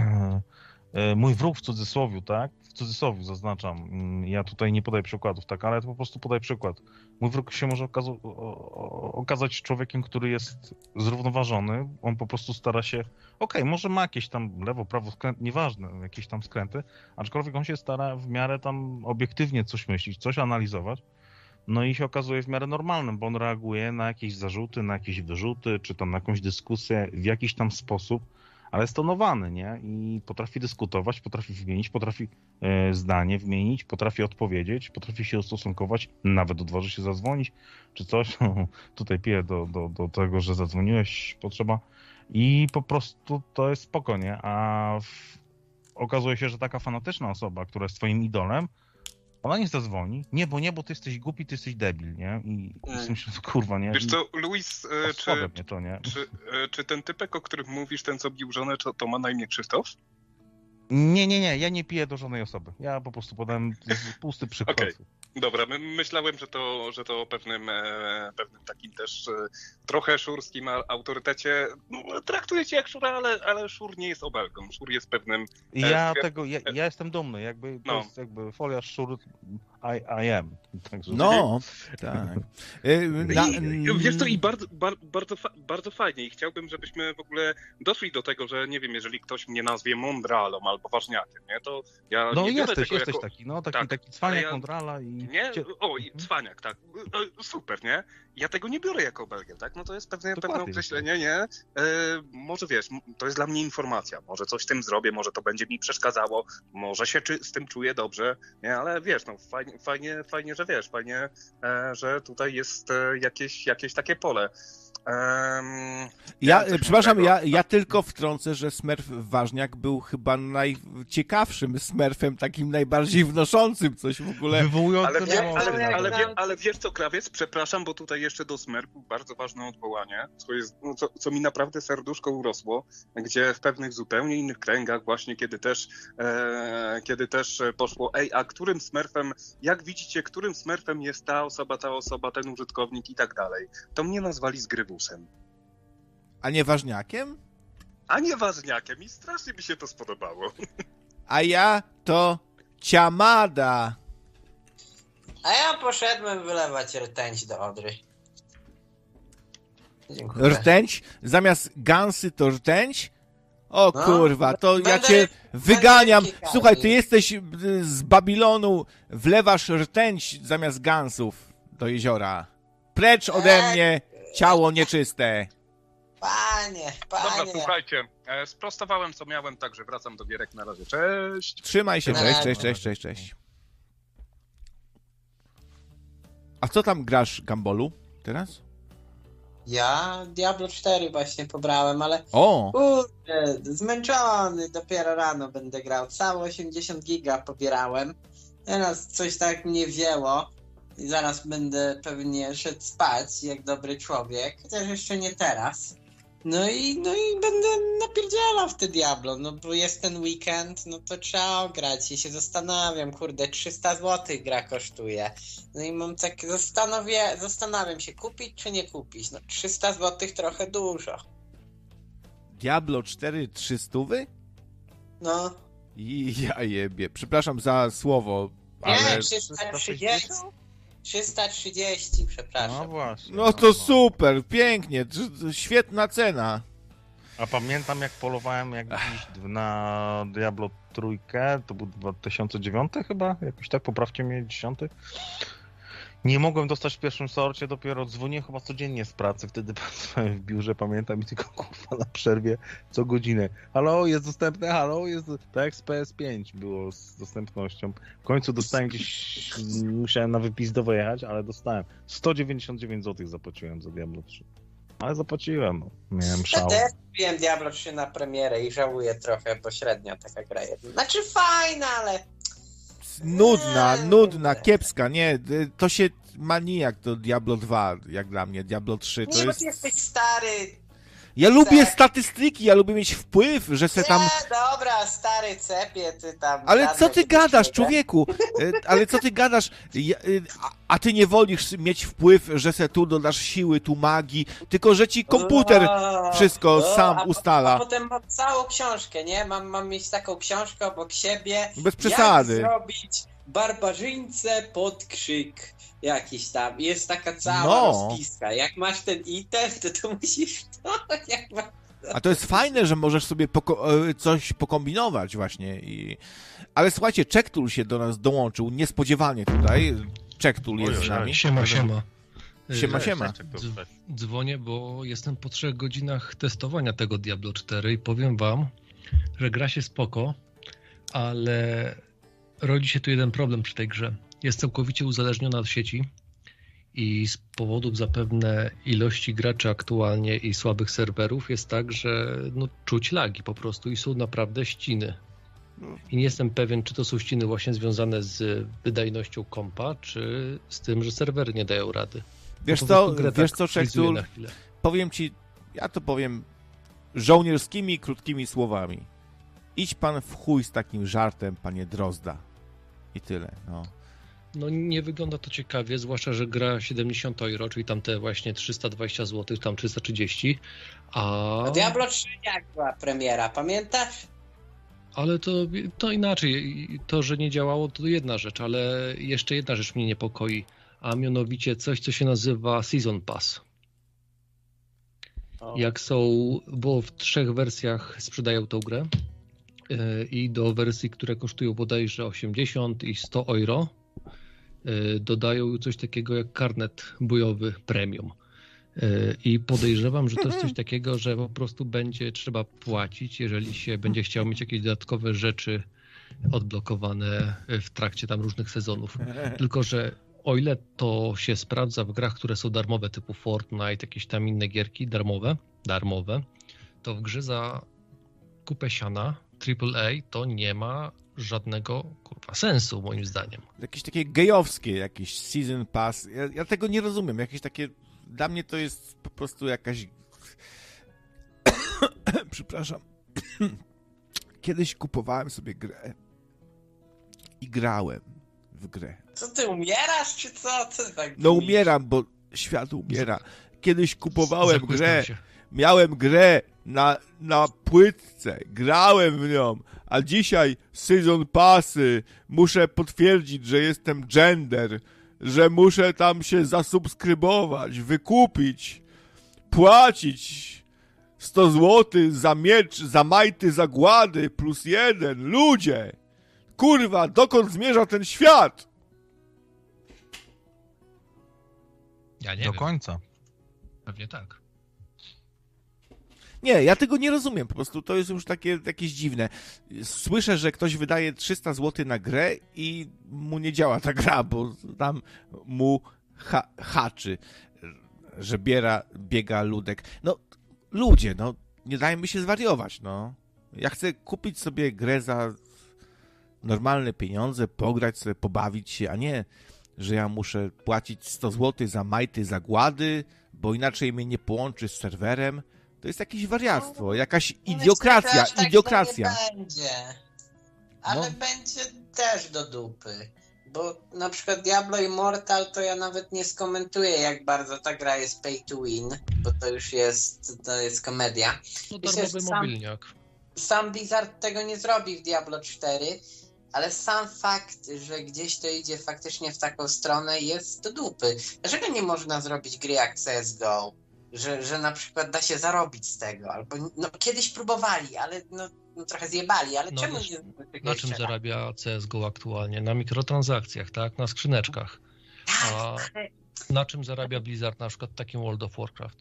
e, mój wróg w cudzysłowiu, tak? W cudzysłowiu zaznaczam, ja tutaj nie podaję przykładów, tak, ale to po prostu podaję przykład. Mój wróg się może okaza- okazać człowiekiem, który jest zrównoważony, on po prostu stara się, okej, okay, może ma jakieś tam lewo, prawo, skręt, nieważne, jakieś tam skręty, aczkolwiek on się stara w miarę tam obiektywnie coś myśleć, coś analizować, no i się okazuje w miarę normalnym, bo on reaguje na jakieś zarzuty, na jakieś wyrzuty, czy tam na jakąś dyskusję w jakiś tam sposób, ale stonowany, nie? I potrafi dyskutować, potrafi wymienić, potrafi e, zdanie wymienić, potrafi odpowiedzieć, potrafi się ustosunkować, nawet odważy się zadzwonić, czy coś. Tutaj piję do, do, do tego, że zadzwoniłeś, potrzeba. I po prostu to jest spoko, nie? A w... okazuje się, że taka fanatyczna osoba, która jest twoim idolem, ona nie zadzwoni. Nie, bo nie, bo ty jesteś głupi, ty jesteś debil, nie? I mm. myślę, że kurwa, nie? Wiesz co, Luis, e, czy, mnie to, nie? Czy, e, czy ten typek, o którym mówisz, ten co bił żonę, to, to ma na imię Krzysztof? Nie, nie, nie, ja nie piję do żadnej osoby. Ja po prostu podałem pusty przykład. Okay. Dobra, my, myślałem, że to, że to o pewnym, e, pewnym takim też e, trochę szurskim autorytecie. No, traktuje cię jak szura, ale, ale szur nie jest obelgą. Szur jest pewnym... E, ja tego, ja, ja jestem dumny, jakby to no. jest jakby folia szur, I, I am. Także... No, tak. Na... I, wiesz co, i bardzo, bar, bardzo, fa, bardzo fajnie i chciałbym, żebyśmy w ogóle doszli do tego, że nie wiem, jeżeli ktoś mnie nazwie mądralą albo ważniakiem, nie, to ja no nie jesteś, tego jesteś jako... taki, no taki, tak, taki cwaniak, ja... mądrala i... Nie? O, i cwaniak, tak. Super, nie? Ja tego nie biorę jako obelgę, tak? No to jest pewne, pewne określenie, nie? E, może wiesz, to jest dla mnie informacja, może coś z tym zrobię, może to będzie mi przeszkadzało, może się czy, z tym czuję dobrze, nie? Ale wiesz, no fajnie, fajnie, fajnie że wiesz, fajnie, e, że tutaj jest e, jakieś, jakieś takie pole. Um, ja, ja przepraszam, ja, ja tylko wtrącę, że Smurf Ważniak był chyba najciekawszym Smurfem, takim najbardziej wnoszącym coś w ogóle. Ale, wie, ale, ale, wie, ale wiesz co, Krawiec, przepraszam, bo tutaj jeszcze do Smurfów bardzo ważne odwołanie, co, jest, no, co, co mi naprawdę serduszko urosło, gdzie w pewnych zupełnie innych kręgach właśnie, kiedy też, e, kiedy też poszło, ej, a którym Smurfem, jak widzicie, którym Smurfem jest ta osoba, ta osoba, ten użytkownik i tak dalej, to mnie nazwali zgrywusem. A nie ważniakiem? A nie ważniakiem i strasznie mi się to spodobało. A ja to ciamada. A ja poszedłem wylewać rtęć do Odry. Dziękuję. Rtęć? Zamiast gansy to rtęć? O no, kurwa, to będę, ja cię wyganiam. Słuchaj, ty jesteś z Babilonu, wlewasz rtęć zamiast gansów do jeziora. Precz ode mnie, ciało nieczyste. Panie, panie. Dobra, słuchajcie, e, sprostowałem co miałem, także wracam do gierek. Na razie, cześć. Trzymaj się, cześć, cześć, cześć, cześć, cześć. A co tam grasz, Gambolu, teraz? Ja Diablo cztery właśnie pobrałem, ale o, kurde, zmęczony, dopiero rano będę grał. Całe osiemdziesiąt giga pobierałem. Teraz coś tak mnie wzięło i zaraz będę pewnie szedł spać jak dobry człowiek, chociaż jeszcze nie teraz. No i, no i będę napierdzielał w te Diablo, no bo jest ten weekend, no to trzeba ograć i się zastanawiam, kurde, trzysta złotych gra kosztuje. No i mam tak, zastanowię, zastanawiam się, kupić czy nie kupić, no trzysta złotych trochę dużo. Diablo cztery trzysta? No. I ja jebie, przepraszam za słowo, ale... Nie, trzysta trzydzieści. trzysta trzydzieści, przepraszam. No właśnie. No to super, pięknie, świetna cena. A pamiętam, jak polowałem jak dziś na Diablo trójkę, to był dwa tysiące dziewiąty chyba, jakoś tak, poprawcie mnie, dziesiąty. Nie mogłem dostać w pierwszym sorcie, dopiero dzwonię chyba codziennie z pracy, wtedy pracowałem w biurze, pamiętam, i tylko kurwa na przerwie co godzinę. Halo, jest dostępne, halo, jest... Tak jak z P S pięć było z dostępnością. W końcu dostałem gdzieś, musiałem na wypis dojechać, ale dostałem. sto dziewięćdziesiąt dziewięć złotych zapłaciłem za Diablo trzy. Ale zapłaciłem, no. Miałem szał. Ja też kupiłem Diablo trzy na premierę i żałuję trochę, bo średnio taka gra jest. Znaczy fajna, ale... Nudna, nudna, kiepska, nie, to się ma nijak do Diablo dwa, jak dla mnie, Diablo trzy to nie, jest... Nie, bo jesteś stary... Ja lubię statystyki, ja lubię mieć wpływ, że se tam... Nie, dobra, stary cepie, ty tam... Ale co ty gadasz, człowieku? Ale co ty gadasz? A ty nie wolisz mieć wpływ, że se tu dodasz siły, tu magii, tylko że ci komputer wszystko sam ustala. A potem mam całą książkę, nie? Mam, mam mieć taką książkę obok siebie. Bez przesady. Jak zrobić barbarzyńcę pod krzyk jakiś tam. Jest taka cała no. rozpiska. Jak masz ten item, to to musisz to... Jak masz... A to jest fajne, że możesz sobie poko- coś pokombinować właśnie. I... Ale słuchajcie, Czektul się do nas dołączył niespodziewanie tutaj. Czektul jest z nami. Siema, siema. Siema, siema. Dzwonię, bo jestem po trzech godzinach testowania tego Diablo cztery i powiem wam, że gra się spoko, ale rodzi się tu jeden problem przy tej grze. Jest całkowicie uzależniona od sieci i z powodów zapewne ilości graczy aktualnie i słabych serwerów jest tak, że no, czuć lagi po prostu i są naprawdę ściny. I nie jestem pewien, czy to są ściny właśnie związane z wydajnością kompa, czy z tym, że serwery nie dają rady. Wiesz co, wiesz co, Czektul, powiem ci, ja to powiem żołnierskimi, krótkimi słowami. Idź pan w chuj z takim żartem, panie Drozda. I tyle, no. No nie wygląda to ciekawie, zwłaszcza, że gra siedemdziesiąt euro, czyli tam te właśnie trzysta dwadzieścia złotych, tam trzysta trzydzieści, a... A Diablo trzy jak była premiera, pamiętasz? Ale to, to inaczej, to, że nie działało, to jedna rzecz, ale jeszcze jedna rzecz mnie niepokoi, a mianowicie coś, co się nazywa Season Pass. O. Jak są, bo w trzech wersjach sprzedają tą grę yy, i do wersji, które kosztują bodajże osiemdziesiąt i sto euro, yy, dodają coś takiego jak karnet bojowy premium. I podejrzewam, że to jest coś takiego, że po prostu będzie trzeba płacić, jeżeli się będzie chciał mieć jakieś dodatkowe rzeczy odblokowane w trakcie tam różnych sezonów. Tylko że o ile to się sprawdza w grach, które są darmowe, typu Fortnite, jakieś tam inne gierki darmowe, darmowe, to w grze za kupę siana triple A to nie ma żadnego kurwa sensu, moim zdaniem. Jakieś takie gejowskie, jakieś season pass, ja, ja tego nie rozumiem, jakieś takie, dla mnie to jest po prostu jakaś przepraszam, kiedyś kupowałem sobie grę i grałem w grę. Co ty, umierasz, czy co? co tak no mówisz? Umieram, bo świat umiera. Kiedyś kupowałem grę, miałem grę na, na płytce, grałem w nią, a dzisiaj season passy, muszę potwierdzić, że jestem gender, że muszę tam się zasubskrybować, wykupić, płacić sto złotych za miecz, za majty zagłady plus jeden. Ludzie! Kurwa, dokąd zmierza ten świat? Ja nie Do wiem. końca. Pewnie tak. Nie, ja tego nie rozumiem, po prostu to jest już takie jakieś dziwne. Słyszę, że ktoś wydaje trzysta złotych na grę i mu nie działa ta gra, bo tam mu ha- haczy, że biera, biega ludek. No, ludzie, no, nie dajmy się zwariować, no. Ja chcę kupić sobie grę za normalne pieniądze, pograć sobie, pobawić się, a nie, że ja muszę płacić sto złotych za majty zagłady, bo inaczej mnie nie połączy z serwerem. To jest jakieś wariactwo, jakaś idiokracja, Myślę, tak idiokracja. Nie będzie, ale no. Będzie też do dupy, bo na przykład Diablo Immortal to ja nawet nie skomentuję, jak bardzo ta gra jest pay to win, bo to już jest, to jest komedia. No darmowy mobilniak. Sam Blizzard tego nie zrobi w Diablo cztery, ale sam fakt, że gdzieś to idzie faktycznie w taką stronę, jest do dupy. Dlaczego nie można zrobić gry jak C S G O? że, że na przykład da się zarobić z tego, albo no, kiedyś próbowali, ale no, no trochę zjebali, ale no, czemu wiesz, nie... Na czym zarabia C S G O aktualnie? Na mikrotransakcjach, tak? Na skrzyneczkach. A na czym zarabia Blizzard na przykład takim World of Warcraft?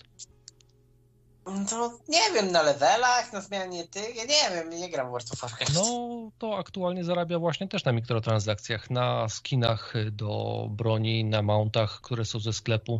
To nie wiem, na levelach, na zmianie tych, ja nie wiem, nie gram w World of Warcraft. No, to aktualnie zarabia właśnie też na mikrotransakcjach, na skinach do broni, na mountach, które są ze sklepu.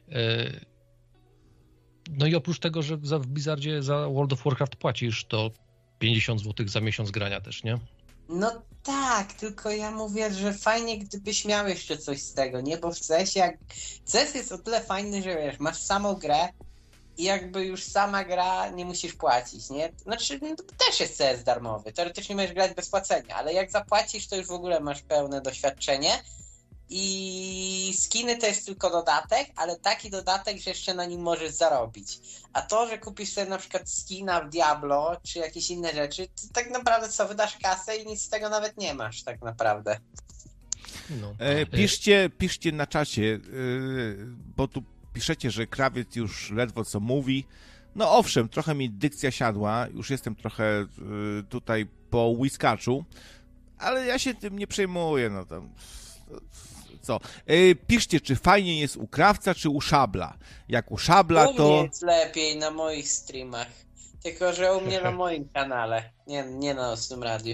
No i oprócz tego, że w Blizzardzie za World of Warcraft płacisz, to pięćdziesiąt złotych za miesiąc grania też, nie? No tak, tylko ja mówię, że fajnie gdybyś miał jeszcze coś z tego, nie? Bo w C S ie, jak... C S jest o tyle fajny, że wiesz, masz samą grę i jakby już sama gra nie musisz płacić, nie? Znaczy, no, to też jest C S darmowy, teoretycznie możesz grać bez płacenia, ale jak zapłacisz, to już w ogóle masz pełne doświadczenie i skiny to jest tylko dodatek, ale taki dodatek, że jeszcze na nim możesz zarobić. A to, że kupisz sobie na przykład skina w Diablo, czy jakieś inne rzeczy, to tak naprawdę co, wydasz kasę i nic z tego nawet nie masz, tak naprawdę. No. E, piszcie, piszcie na czacie, yy, bo tu piszecie, że krawiec już ledwo co mówi. No owszem, trochę mi dykcja siadła, już jestem trochę yy, tutaj po whiskaczu, ale ja się tym nie przejmuję, no tam... Co? Yy, piszcie, czy fajnie jest u krawca, czy u szabla. Jak u szabla, u to... U mnie jest lepiej na moich streamach. Tylko, że u mnie na moim kanale. Nie, nie na Nocnym Radiu.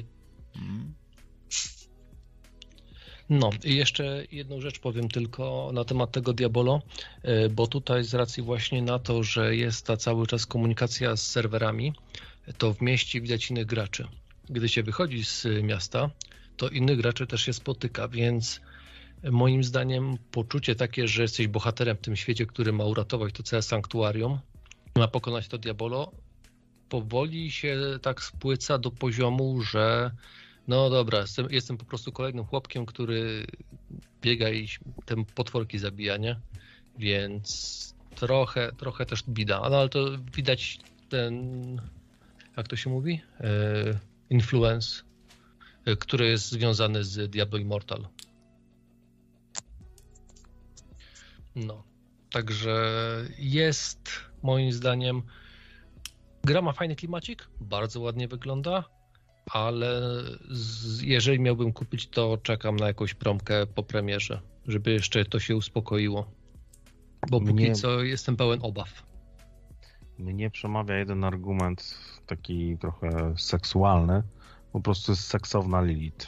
No i jeszcze jedną rzecz powiem tylko na temat tego Diabolo, bo tutaj z racji właśnie na to, że jest ta cały czas komunikacja z serwerami, to w mieście widać innych graczy. Gdy się wychodzi z miasta, to innych graczy też się spotyka, więc moim zdaniem poczucie takie, że jesteś bohaterem w tym świecie, który ma uratować to całe sanktuarium, ma pokonać to Diabolo, powoli się tak spłyca do poziomu, że no dobra, jestem, jestem po prostu kolejnym chłopkiem, który biega i te potworki zabija, nie? Więc trochę, trochę też bida, no, ale to widać ten, jak to się mówi? E, influence, e, który jest związany z Diablo Immortal. No, także jest moim zdaniem, gra ma fajny klimacik, bardzo ładnie wygląda, ale z, jeżeli miałbym kupić, to czekam na jakąś promkę po premierze, żeby jeszcze to się uspokoiło, bo póki Mnie... co jestem pełen obaw. Mnie przemawia jeden argument taki trochę seksualny, po prostu jest seksowna Lilith.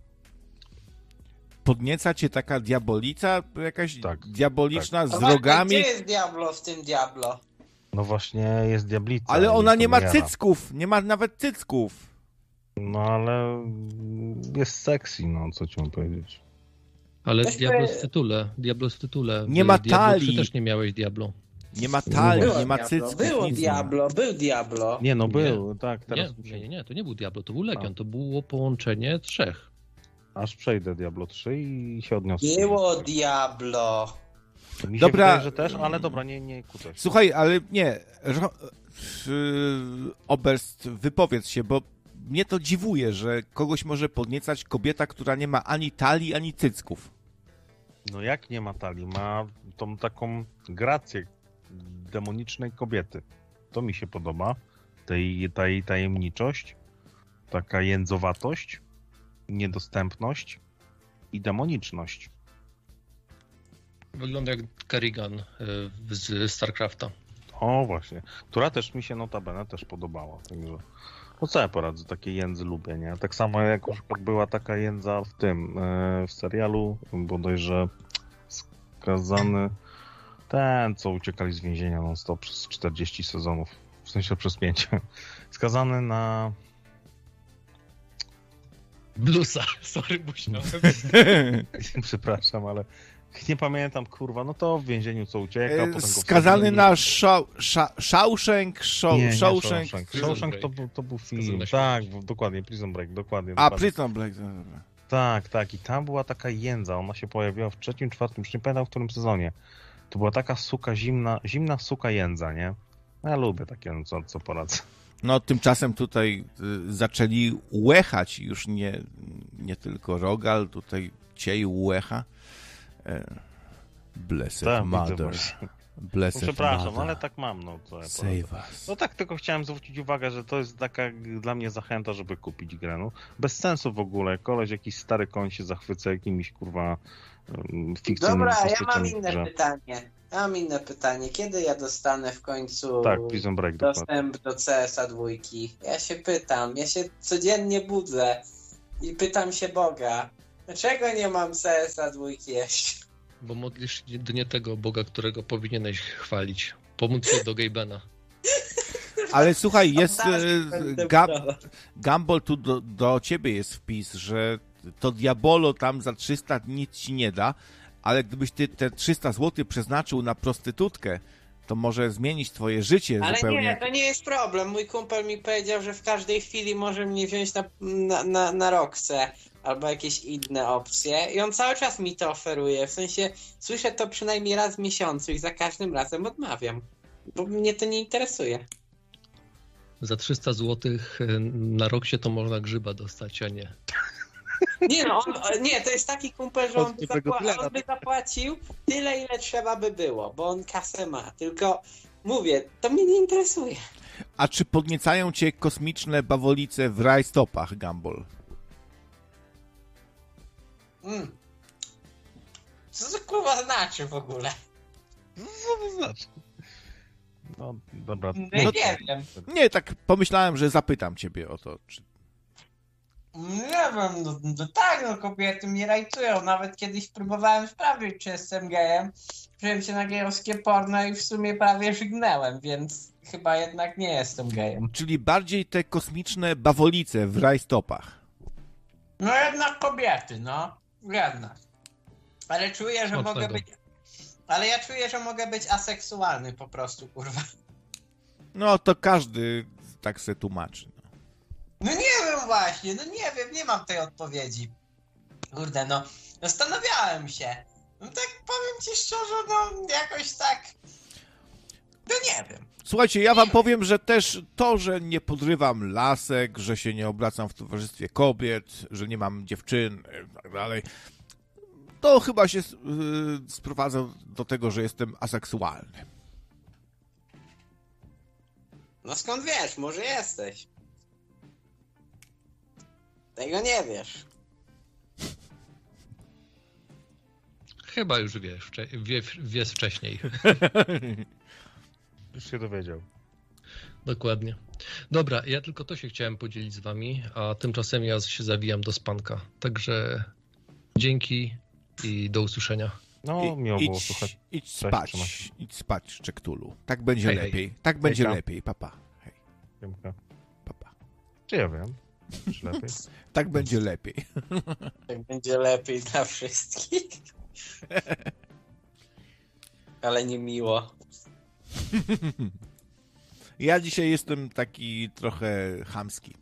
Podnieca cię taka diabolica, jakaś tak, diaboliczna tak. z rogami? Gdzie jest Diablo w tym Diablo? No właśnie jest diablica. Ale ona nie ma cycków, nie ma nawet cycków. No ale jest sexy, no co ci mam powiedzieć. Ale Diablo jest w tytule, Diablo jest w tytule. Nie ma talii. Ty też nie miałeś Diablo. Nie ma talii, było nie ma Diablo, cycków. Było Diablo, był Diablo. Nie no, był, nie, tak. Teraz nie, nie, nie, to nie był Diablo, to był Legion, to było połączenie trzech. Aż przejdę Diablo trzy i się odniosę. Było Diablo. Mi się dobra, wydaje, że też, ale dobra, nie, nie kłócę się. Słuchaj, ale nie, Oberst, wypowiedz się, bo mnie to dziwuje, że kogoś może podniecać kobieta, która nie ma ani talii, ani cycków. No jak nie ma talii? Ma tą taką grację demonicznej kobiety. To mi się podoba. Tej, ta jej tajemniczość, taka jędzowatość, niedostępność i demoniczność. Wygląda jak Kerrigan z StarCrafta. O właśnie, która też mi się notabene też podobała. Także no co ja poradzę, takie jędzy lubię, nie? Tak samo jak na przykład była taka jędza w tym, w serialu, bodajże skazany ten, co uciekali z więzienia non-stop przez czterdzieści sezonów, w sensie przez pięć. Skazany na... Bluesa, sorry, musiałem. Przepraszam, ale nie pamiętam, kurwa, no to w więzieniu co ucieka. E, skazany na Shawshank, Shawshank, Shawshank. Shawshank to, to był film, tak, dokładnie, Prison Break, dokładnie. A, dokładnie. Prison Break, dobra. Tak, tak, i tam była taka jędza, ona się pojawiła w trzecim, czwartym, już nie pamiętam w którym sezonie. To była taka suka, zimna, zimna suka jędza, nie? No ja lubię takie, no co, co poradzę. No tymczasem tutaj y, zaczęli łechać, już nie, nie tylko Rogal, tutaj ciej łecha. E, blessed tak, mother. Blessed Przepraszam, mother. ale tak mam, no co ja Save powiem. us. No tak, tylko chciałem zwrócić uwagę, że to jest taka dla mnie zachęta, żeby kupić grę. No, bez sensu w ogóle. Koleś, jakiś stary koń się zachwyca jakimiś, kurwa, um, fikcyjnymi Dobra, ja postaciami mam w inne grze. pytanie. Ja mam inne pytanie. Kiedy ja dostanę w końcu Tak, Prison Break dokładnie. dostęp do C S a dwa? Ja się pytam, ja się codziennie budzę i pytam się Boga, dlaczego nie mam C S a dwa jeszcze? Bo modlisz się do nie tego Boga, którego powinieneś chwalić. Pomóc się do Gabena. Ale słuchaj, jest Tam e, będę Ga- budował. Gumball, tu do, do ciebie jest wpis, że to Diabolo tam za trzysta nic ci nie da, ale gdybyś ty te trzysta złotych przeznaczył na prostytutkę, to może zmienić twoje życie Ale zupełnie. nie, to nie jest problem. Mój kumpel mi powiedział, że w każdej chwili może mnie wziąć na, na, na, na Roxę albo jakieś inne opcje i on cały czas mi to oferuje. W sensie słyszę to przynajmniej raz w miesiącu i za każdym razem odmawiam, bo mnie to nie interesuje. Za trzysta złotych na Roxie to można grzyba dostać, a nie. Nie no, on, nie, to jest taki kumpel, że on by, zapła- on by zapłacił tyle, ile trzeba by było, bo on kasę ma. Tylko mówię, to mnie nie interesuje. A czy podniecają cię kosmiczne bawolice w rajstopach, Gumball? Mm. Co to kurwa znaczy w ogóle? Co to znaczy? No, dobra. No, No nie wiem. Nie, tak pomyślałem, że zapytam ciebie o to. Czy... Nie wiem, no, no tak, no kobiety mnie rajcują. Nawet kiedyś próbowałem sprawdzić, czy jestem gejem. Wziąłem się na gejowskie porno i w sumie prawie żygnęłem, więc chyba jednak nie jestem gejem. Czyli bardziej te kosmiczne bawolice w rajstopach. No jednak kobiety, no. Jednak. Ale czuję, że Smacznego. mogę być... Ale ja czuję, że mogę być aseksualny po prostu, kurwa. No to każdy tak se tłumaczy. No. No nie wiem właśnie, no nie wiem, nie mam tej odpowiedzi. Kurde, no, zastanawiałem się. No tak powiem ci szczerze, no jakoś tak... No nie wiem. Słuchajcie, ja wam powiem, że też to, że nie podrywam lasek, że się nie obracam w towarzystwie kobiet, że nie mam dziewczyn i tak dalej, to chyba się yy, sprowadza do tego, że jestem aseksualny. No skąd wiesz, może jesteś. Tego nie wiesz. Chyba już wiesz, wcze- wie, wiesz wcześniej. Już się dowiedział. Dokładnie. Dobra, ja tylko to się chciałem podzielić z wami, a tymczasem ja się zawijam do spanka. Także dzięki i do usłyszenia. No, miło było idź, słuchać. idź Cześć, spać, trzymaj się. idź spać, Szczektulu. Tak będzie Hej, hej. lepiej. Tak będzie Hejka. lepiej, papa. Hej, Dziękuję. papa. Czy ja wiem? Czy lepiej? Tak będzie lepiej. Tak będzie lepiej dla wszystkich. Ale nie miło. Ja dzisiaj jestem taki trochę chamski.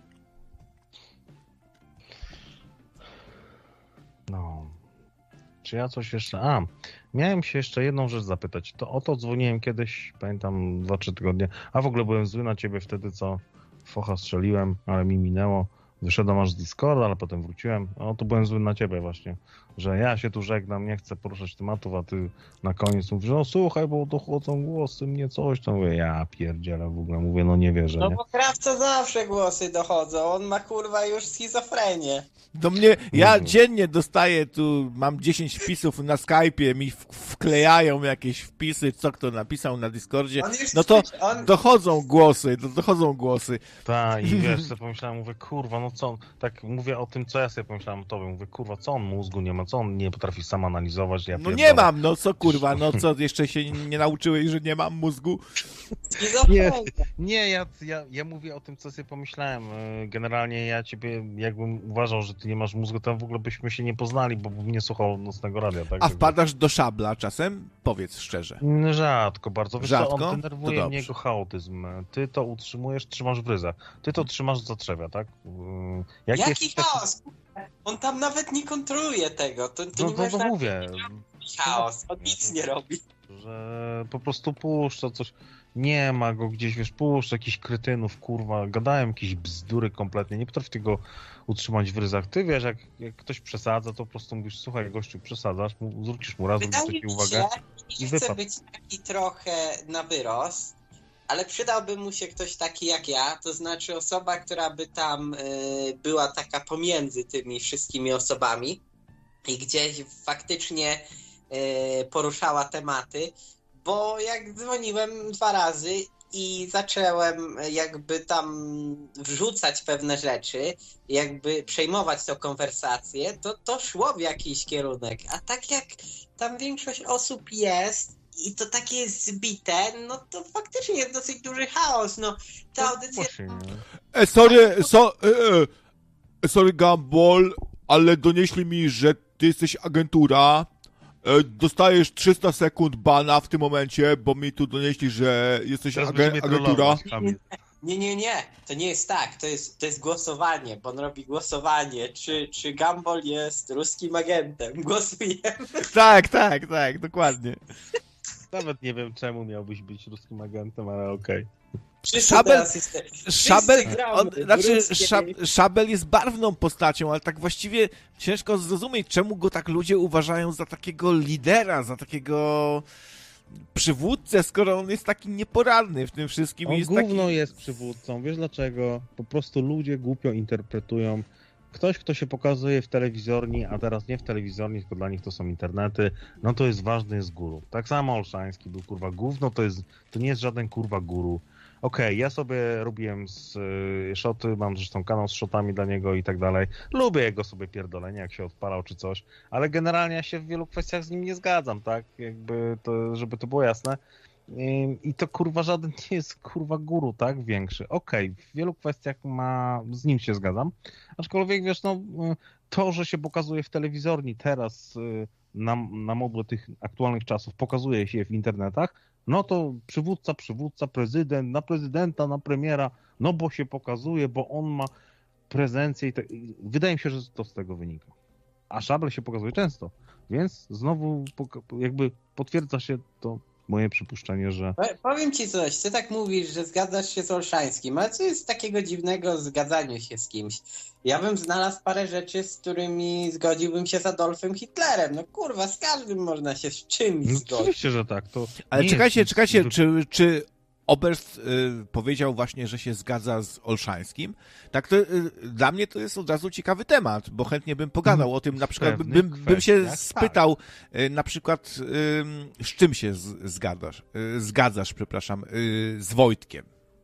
No. Czy ja coś jeszcze... A, miałem się jeszcze jedną rzecz zapytać. To o to dzwoniłem kiedyś, pamiętam, dwa trzy tygodnie. A w ogóle byłem zły na ciebie wtedy, co focha strzeliłem, ale mi minęło. Wyszedłem aż z Discorda, ale potem wróciłem. O, to byłem zły na ciebie właśnie, że ja się tu żegnam, nie chcę poruszać tematów, a ty na koniec mówisz, no słuchaj, bo dochodzą głosy, mnie coś, to mówię, ja pierdzielę w ogóle, mówię, no nie wierzę, No nie? bo krawca zawsze głosy dochodzą, on ma kurwa już schizofrenię. Do mnie, ja Mhm. dziennie dostaję tu, mam dziesięć wpisów na Skype'ie, mi w- wklejają jakieś wpisy, co kto napisał na Discordzie. On już No to on... dochodzą głosy, do- dochodzą głosy. Tak, i wiesz, sobie pomyślałem, mówię, kurwa, no co on, tak mówię o tym, co ja sobie pomyślałem o tobie, mówię, kurwa, co on mózgu nie ma, co on nie potrafi sam analizować, ja No pierdolę. nie mam, no co kurwa, no co, jeszcze się nie nauczyłeś, że nie mam mózgu? Schizofrenia. Nie, ja, ja, ja mówię o tym, co sobie pomyślałem. Yy, Generalnie ja ciebie, jakbym uważał, że ty nie masz mózgu, to w ogóle byśmy się nie poznali, bo bym nie słuchał nocnego radia, tak? A wpadasz do szabla czasem? Powiedz szczerze. Mm, Rzadko bardzo. Wiesz, Rzadko? Co, on To denerwuje dobrze. mnie jego chaotyzm. Ty to utrzymujesz, trzymasz w ryzach. Ty to trzymasz za trzewia, tak? Yy, jak Jaki jesteś taki- chaos? On tam nawet nie kontroluje tego. To, to No nie to, to można... mówię, Chaos, on nic nie robi. że po prostu puszcza coś. nie ma go gdzieś, wiesz, puszcz, jakichś kretynów, kurwa, gadają jakieś bzdury kompletnie, nie potrafię tego utrzymać w ryzach. Ty wiesz, jak, jak ktoś przesadza, to po prostu mówisz, słuchaj, gościu, przesadzasz, mu, zwrócisz mu raz, zwrócisz uwagę i wypadł. Chcę być taki trochę na wyrost, ale przydałby mu się ktoś taki jak ja, to znaczy osoba, która by tam y, była taka pomiędzy tymi wszystkimi osobami i gdzieś faktycznie y, poruszała tematy, bo jak dzwoniłem dwa razy i zacząłem jakby tam wrzucać pewne rzeczy, jakby przejmować tą konwersację, to to szło w jakiś kierunek. A tak jak tam większość osób jest i to takie jest zbite, no to faktycznie jest dosyć duży chaos. No, ta audycja... E, sorry, so, e, e, sorry Gumball, ale donieśli mi, że ty jesteś agentura. Dostajesz trzysta sekund bana w tym momencie, bo mi tu donieśli, że jesteś agen- agentura. Nie, nie, nie. To nie jest tak. To jest, to jest głosowanie, bo on robi głosowanie. Czy, czy Gumball jest ruskim agentem? Głosujemy. Tak, tak, tak, dokładnie. Nawet nie wiem, czemu miałbyś być ruskim agentem, ale okej. Okay. Szabel, Szabel, on, znaczy szab, Szabel jest barwną postacią, ale tak właściwie ciężko zrozumieć, czemu go tak ludzie uważają za takiego lidera, za takiego przywódcę, skoro on jest taki nieporadny w tym wszystkim. On jest gówno taki... jest przywódcą, wiesz dlaczego? Po prostu ludzie głupio interpretują. Ktoś, kto się pokazuje w telewizorni, a teraz nie w telewizorni, tylko dla nich to są internety, no to jest ważny, jest guru. Tak samo Olszański był, kurwa, gówno, to jest, to nie jest żaden, kurwa, guru. Okej, okay, ja sobie robiłem z y, szoty, mam zresztą kanał z szotami dla niego i tak dalej. Lubię jego sobie pierdolenie, jak się odpalał czy coś, ale generalnie ja się w wielu kwestiach z nim nie zgadzam, tak? Jakby to, żeby to było jasne. I, i to kurwa żaden nie jest kurwa guru, tak? Większy. Okej, okay, w wielu kwestiach ma, z nim się zgadzam. Aczkolwiek wiesz, no to, że się pokazuje w telewizorni teraz na, na modłę tych aktualnych czasów, pokazuje się w internetach, no to przywódca, przywódca, prezydent, na prezydenta, na premiera, no bo się pokazuje, bo on ma prezencję i tak. Wydaje mi się, że to z tego wynika. A Szabel się pokazuje często, więc znowu jakby potwierdza się to moje przypuszczenie, że... Powiem ci coś, ty tak mówisz, że zgadzasz się z Olszańskim, ale co jest takiego dziwnego w zgadzaniu się z kimś? Ja bym znalazł parę rzeczy, z którymi zgodziłbym się z Adolfem Hitlerem. No kurwa, z każdym można się z czymś no, zgodzić. Oczywiście, że tak. To ale czekajcie, jest... czekajcie, czy... czy... Oberst y, powiedział właśnie, że się zgadza z Olszańskim. Tak to y, dla mnie to jest od razu ciekawy temat, bo chętnie bym pogadał o tym, na przykład bym, bym się spytał y, na przykład y, z czym się z, zgadzasz, y, zgadzasz, przepraszam, y, z Wojtkiem.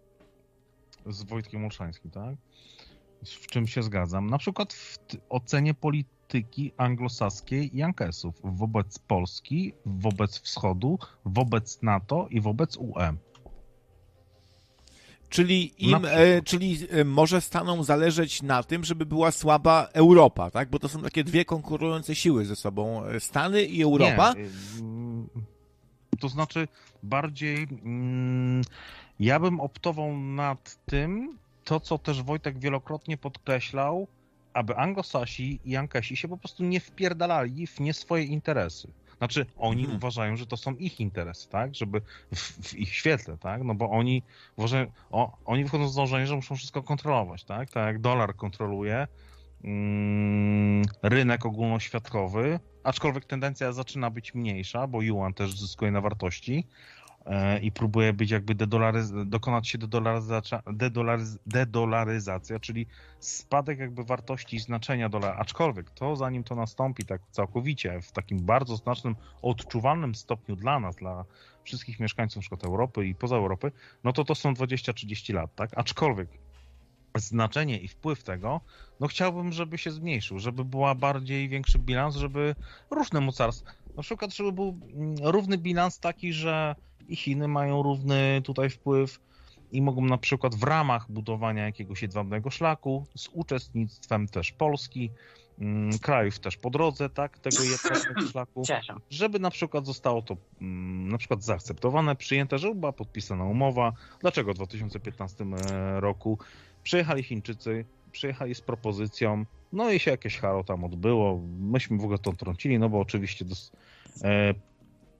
Z Wojtkiem Olszańskim, tak? W czym się zgadzam? Na przykład w ocenie polityki anglosaskiej i Yankesów wobec Polski, wobec Wschodu, wobec NATO i wobec U E. Czyli im, e, czyli może Stanom zależeć na tym, żeby była słaba Europa, tak? Bo to są takie dwie konkurujące siły ze sobą. Stany i Europa. Nie. To znaczy bardziej mm, ja bym optował nad tym, to co też Wojtek wielokrotnie podkreślał, aby Anglosasi i Yankesi się po prostu nie wpierdalali w nie swoje interesy. Znaczy, oni hmm. uważają, że to są ich interesy, tak? Żeby w, w ich świetle, tak? No bo oni uważają, o, oni wychodzą z założenia, że muszą wszystko kontrolować, tak? Tak jak dolar kontroluje mm, rynek ogólnoświatowy, aczkolwiek tendencja zaczyna być mniejsza, bo yuan też zyskuje na wartości e, i próbuje być jakby dedolaryz- dokonać się dedolaryzacja, dedolaryz- dedolaryzacja, czyli spadek jakby wartości i znaczenia dolara, aczkolwiek to zanim to nastąpi tak całkowicie w takim bardzo znacznym, odczuwalnym stopniu dla nas, dla wszystkich mieszkańców np. Europy i poza Europy, no to to są dwadzieścia trzydzieści lat, tak? Aczkolwiek znaczenie i wpływ tego, no chciałbym, żeby się zmniejszył, żeby była bardziej większy bilans, żeby różne mocarstwa, na przykład żeby był równy bilans taki, że i Chiny mają równy tutaj wpływ i mogą na przykład w ramach budowania jakiegoś jedwabnego szlaku z uczestnictwem też Polski, mm, krajów też po drodze, tak, tego jedwabnego szlaku, żeby na przykład zostało to mm, na przykład zaakceptowane, przyjęte, żeby była podpisana umowa. Dlaczego w dwa tysiące piętnastym roku przyjechali Chińczycy, przyjechali z propozycją, no i się jakieś halo tam odbyło, myśmy w ogóle to trącili, no bo oczywiście dos- e,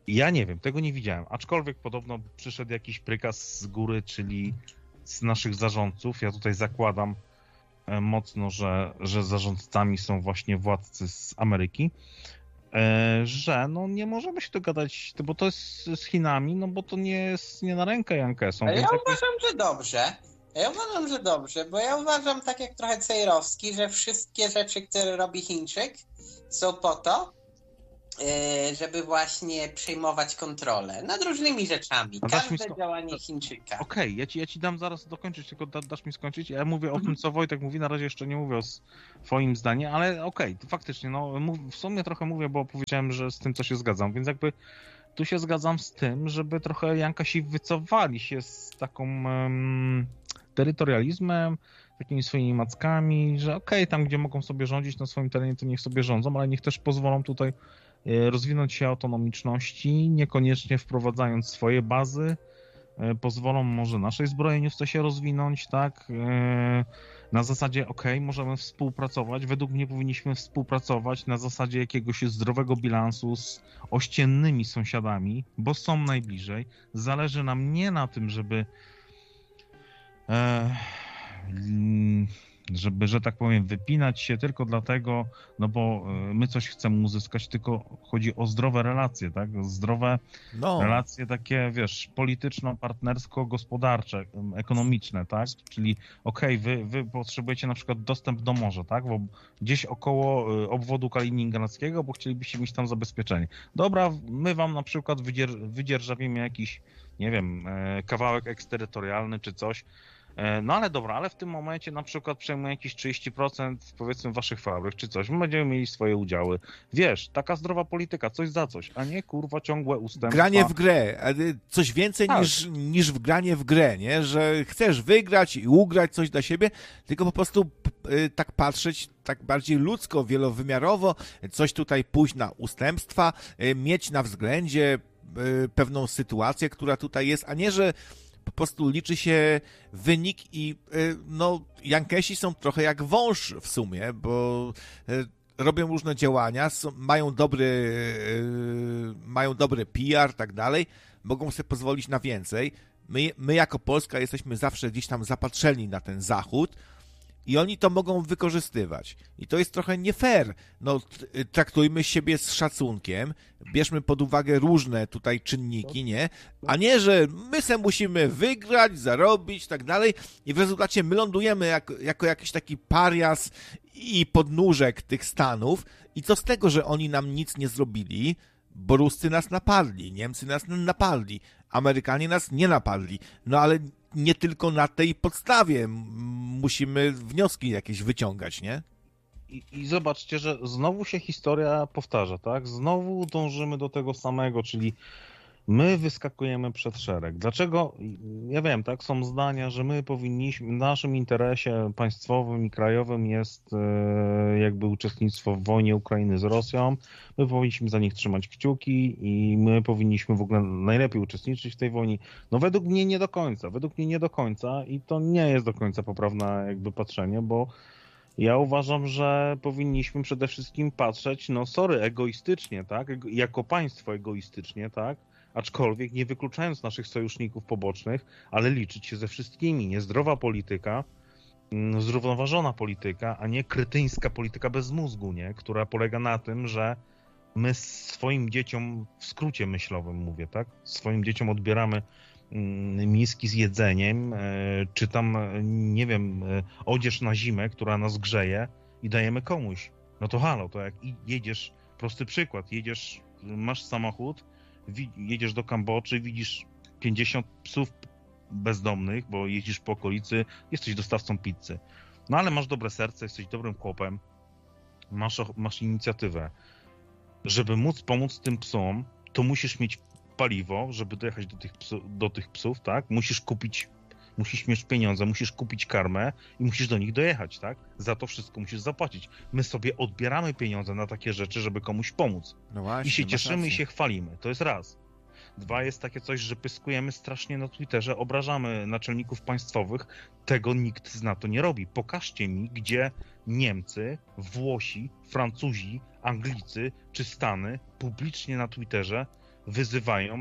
Ja nie wiem, tego nie widziałem, aczkolwiek podobno przyszedł jakiś prykaz z góry, czyli z naszych zarządców. Ja tutaj zakładam mocno, że, że zarządcami są właśnie władcy z Ameryki, że no nie możemy się dogadać, bo to jest z Chinami, no bo to nie jest nie na rękę Yankeesom. Ale ja jak... uważam, że dobrze. Ja uważam, że dobrze, bo ja uważam, tak jak trochę Cejrowski, że wszystkie rzeczy, które robi Chińczyk, są po to, żeby właśnie przejmować kontrolę nad różnymi rzeczami. No Każde sko- działanie Chińczyka. Okej, okay, ja, ci, ja ci dam zaraz dokończyć, tylko da, dasz mi skończyć. Ja mówię mhm. o tym, co Wojtek mówi, na razie jeszcze nie mówię o swoim zdaniu, ale okej, okay, faktycznie, no mów, w sumie trochę mówię, bo powiedziałem, że z tym, co się zgadzam, więc jakby tu się zgadzam z tym, żeby trochę Jankasi wycofali się z taką um, terytorializmem, takimi swoimi mackami, że okej, okay, tam gdzie mogą sobie rządzić na swoim terenie, to niech sobie rządzą, ale niech też pozwolą tutaj rozwinąć się autonomiczności, niekoniecznie wprowadzając swoje bazy, pozwolą może naszej zbrojeniówce się rozwinąć, tak, na zasadzie okej, okay, możemy współpracować, według mnie powinniśmy współpracować na zasadzie jakiegoś zdrowego bilansu z ościennymi sąsiadami, bo są najbliżej. Zależy nam nie na tym, żeby e, żeby, że tak powiem, wypinać się tylko dlatego, no bo my coś chcemy uzyskać, tylko chodzi o zdrowe relacje, tak? Zdrowe no. relacje takie, wiesz, polityczno-partnersko-gospodarcze, ekonomiczne, tak? Czyli okej, okay, wy, wy potrzebujecie na przykład dostęp do morza, tak? Bo gdzieś około obwodu kaliningradzkiego, bo chcielibyście mieć tam zabezpieczenie. Dobra, my wam na przykład wydzier- wydzierżawimy jakiś, nie wiem, kawałek eksterytorialny czy coś. No ale dobra, ale w tym momencie na przykład przejmuje jakieś trzydzieści procent powiedzmy waszych fabryk czy coś, my będziemy mieli swoje udziały. Wiesz, taka zdrowa polityka, coś za coś, a nie kurwa ciągłe ustępstwa. Granie w grę, coś więcej tak. niż, niż w granie w grę, nie? Że chcesz wygrać i ugrać coś dla siebie, tylko po prostu tak patrzeć tak bardziej ludzko, wielowymiarowo, coś tutaj pójść na ustępstwa, mieć na względzie pewną sytuację, która tutaj jest, a nie, że po prostu liczy się wynik i no Jankesi są trochę jak wąż w sumie, bo robią różne działania, są, mają dobry mają dobry P R, tak dalej, mogą sobie pozwolić na więcej. My, my jako Polska jesteśmy zawsze gdzieś tam zapatrzeni na ten Zachód i oni to mogą wykorzystywać. I to jest trochę nie fair. No, traktujmy siebie z szacunkiem, bierzmy pod uwagę różne tutaj czynniki, nie? A nie, że my se musimy wygrać, zarobić, tak dalej i w rezultacie my lądujemy jako, jako jakiś taki parias i podnóżek tych Stanów i co z tego, że oni nam nic nie zrobili, bo Ruscy nas napadli, Niemcy nas napadli, Amerykanie nas nie napadli. No ale nie tylko na tej podstawie musimy wnioski jakieś wyciągać, nie? I, I zobaczcie, że znowu się historia powtarza, tak? Znowu dążymy do tego samego, czyli my wyskakujemy przed szereg. Dlaczego? Ja wiem, tak? Są zdania, że my powinniśmy, w naszym interesie państwowym i krajowym jest e, jakby uczestnictwo w wojnie Ukrainy z Rosją. My powinniśmy za nich trzymać kciuki i my powinniśmy w ogóle najlepiej uczestniczyć w tej wojnie. No według mnie nie do końca. Według mnie nie do końca i to nie jest do końca poprawne jakby patrzenie, bo ja uważam, że powinniśmy przede wszystkim patrzeć, no sorry, egoistycznie, tak? Jako państwo egoistycznie, tak? Aczkolwiek nie wykluczając naszych sojuszników pobocznych, ale liczyć się ze wszystkimi. Niezdrowa polityka, zrównoważona polityka, a nie kretyńska polityka bez mózgu, nie? Która polega na tym, że my swoim dzieciom, w skrócie myślowym mówię, tak? Swoim dzieciom odbieramy miski z jedzeniem, czy tam, nie wiem, odzież na zimę, która nas grzeje i dajemy komuś. No to halo, to jak jedziesz, prosty przykład, jedziesz, masz samochód, jedziesz do Kambodży, widzisz pięćdziesiąt psów bezdomnych, bo jeździsz po okolicy, jesteś dostawcą pizzy. No ale masz dobre serce, jesteś dobrym chłopem, masz, masz inicjatywę. Żeby móc pomóc tym psom, to musisz mieć paliwo, żeby dojechać do tych, psu, do tych psów, tak? Musisz kupić, musisz mieć pieniądze, musisz kupić karmę i musisz do nich dojechać, tak? Za to wszystko musisz zapłacić. My sobie odbieramy pieniądze na takie rzeczy, żeby komuś pomóc. No właśnie, i się cieszymy i się chwalimy. To jest raz. Dwa, jest takie coś, że pyskujemy strasznie na Twitterze, obrażamy naczelników państwowych. Tego nikt z NATO nie robi. Pokażcie mi, gdzie Niemcy, Włosi, Francuzi, Anglicy czy Stany publicznie na Twitterze wyzywają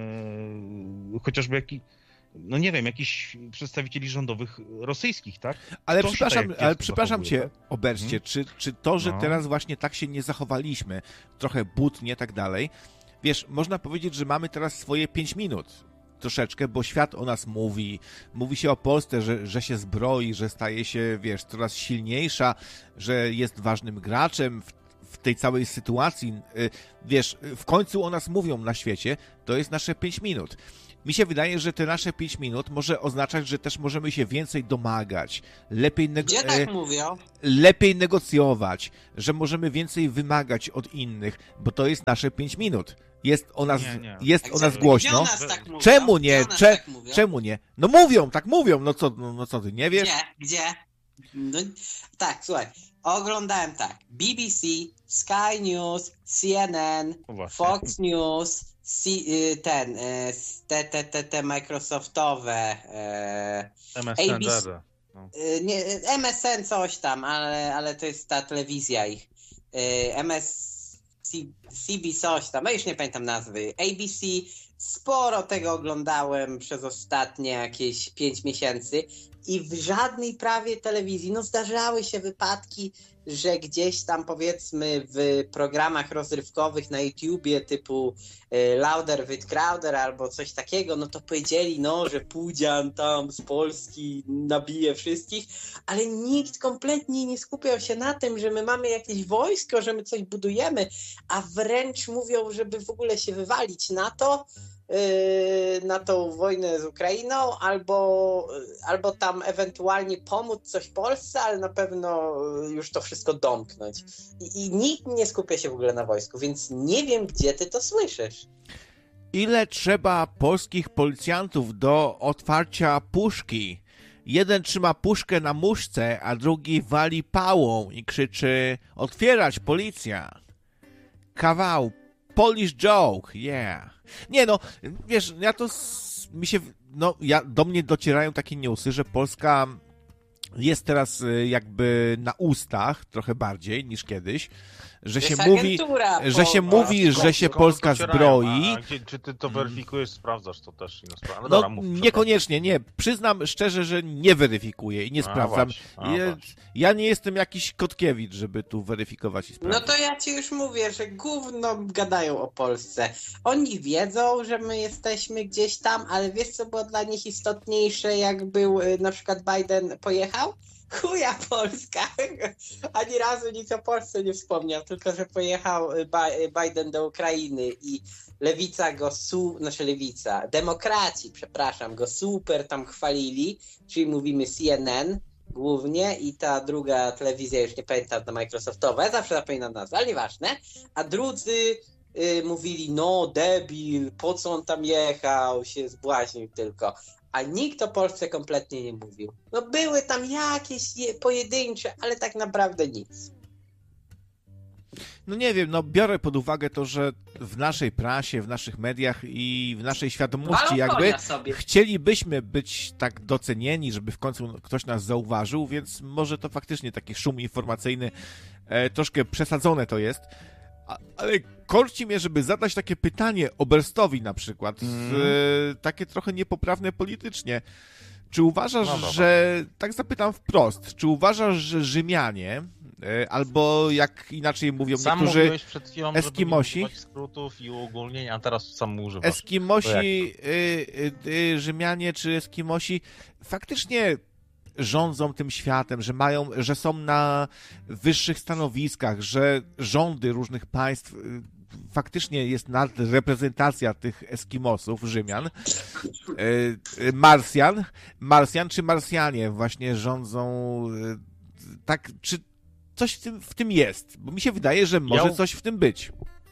yy, chociażby jaki, no nie wiem, jakichś przedstawicieli rządowych rosyjskich, tak? Ale To przepraszam, tak, ale przepraszam cię, tak? Oberście, hmm? czy, czy to, że no. teraz właśnie tak się nie zachowaliśmy, trochę butnie, tak dalej, wiesz, można powiedzieć, że mamy teraz swoje pięć minut troszeczkę, bo świat o nas mówi, mówi się o Polsce, że, że się zbroi, że staje się, wiesz, coraz silniejsza, że jest ważnym graczem w, w tej całej sytuacji. Wiesz, w końcu o nas mówią na świecie, to jest nasze pięć minut. Mi się wydaje, że te nasze pięć minut może oznaczać, że też możemy się więcej domagać, lepiej, nego- Gdzie tak mówią? lepiej negocjować, że możemy więcej wymagać od innych, bo to jest nasze pięć minut. Jest o nas, nie, nie. Jest o nas głośno. Nas tak mówią? Czemu nie? Cze- tak czemu nie? No mówią, tak mówią. No co, no, no co ty, nie wiesz? Gdzie? Gdzie? No, tak, słuchaj. Oglądałem tak. B B C, Sky News, C N N, Fox News, C, ten, te, te, te, te Microsoftowe, M S N, A B C, no. nie, M S N coś tam, ale, ale to jest ta telewizja ich. M S C B coś tam, ja już nie pamiętam nazwy. A B C, sporo tego oglądałem przez ostatnie jakieś pięć miesięcy i w żadnej prawie telewizji, no zdarzały się wypadki, że gdzieś tam powiedzmy w programach rozrywkowych na YouTubie typu y, Louder with Crowder albo coś takiego, no to powiedzieli, no, że Pudzian tam z Polski nabije wszystkich, ale nikt kompletnie nie skupiał się na tym, że my mamy jakieś wojsko, że my coś budujemy, a wręcz mówią, żeby w ogóle się wywalić na to, na tą wojnę z Ukrainą, albo, albo tam ewentualnie pomóc coś Polsce, ale na pewno już to wszystko domknąć. I, I nikt nie skupia się w ogóle na wojsku, więc nie wiem, gdzie ty to słyszysz. Ile trzeba polskich policjantów do otwarcia puszki? Jeden trzyma puszkę na muszce, a drugi wali pałą i krzyczy: otwierać, policja! Kawał. Polish joke, yeah. Nie no, wiesz, ja to mi się, no, ja, do mnie docierają takie newsy, że Polska jest teraz jakby na ustach trochę bardziej niż kiedyś, że się mówi, że się mówi, że się Polska zbroi. A, a gdzie, czy ty to weryfikujesz, sprawdzasz to też? No, spra- no, no dobra, mów, niekoniecznie, nie. Przyznam szczerze, że nie weryfikuję i nie sprawdzam. A, a, ja, ja nie jestem jakiś Kotkiewicz, żeby tu weryfikować i sprawdzać. No to ja ci już mówię, że gówno gadają o Polsce. Oni wiedzą, że my jesteśmy gdzieś tam, ale wiesz, co było dla nich istotniejsze, jak był na przykład Biden pojechał? Chuja Polska. Ani razu nic o Polsce nie wspomniał, tylko że pojechał Biden do Ukrainy i lewica go, su- znaczy lewica, demokraci, przepraszam, go super tam chwalili, czyli mówimy C N N głównie i ta druga telewizja, już nie pamiętam, ta Microsoftowa, ja zawsze zapominam nazwę, ale nieważne, a drudzy y, mówili, no debil, po co on tam jechał, się zbłaźnił tylko. A nikt o Polsce kompletnie nie mówił. No były tam jakieś pojedyncze, ale tak naprawdę nic. No nie wiem, no biorę pod uwagę to, że w naszej prasie, w naszych mediach i w naszej świadomości jakby chcielibyśmy być tak docenieni, żeby w końcu ktoś nas zauważył, więc może to faktycznie taki szum informacyjny, e, troszkę przesadzone to jest. A, ale korci mnie, żeby zadać takie pytanie Oberstowi na przykład, mm. e, takie trochę niepoprawne politycznie. Czy uważasz, no, że, tak zapytam wprost, czy uważasz, że Rzymianie, e, albo jak inaczej mówią sam niektórzy przed chwilą, Eskimosi, żeby skrótów i uogólnień, a teraz sam używasz. Eskimosi, y, y, y, Rzymianie czy Eskimosi faktycznie rządzą tym światem, że mają, że są na wyższych stanowiskach, że rządy różnych państw, faktycznie jest nadreprezentacja tych Eskimosów, Rzymian, Marsjan, Marsjan czy Marsjanie właśnie rządzą, tak, czy coś w tym, w tym jest? Bo mi się wydaje, że może ja... coś w tym być.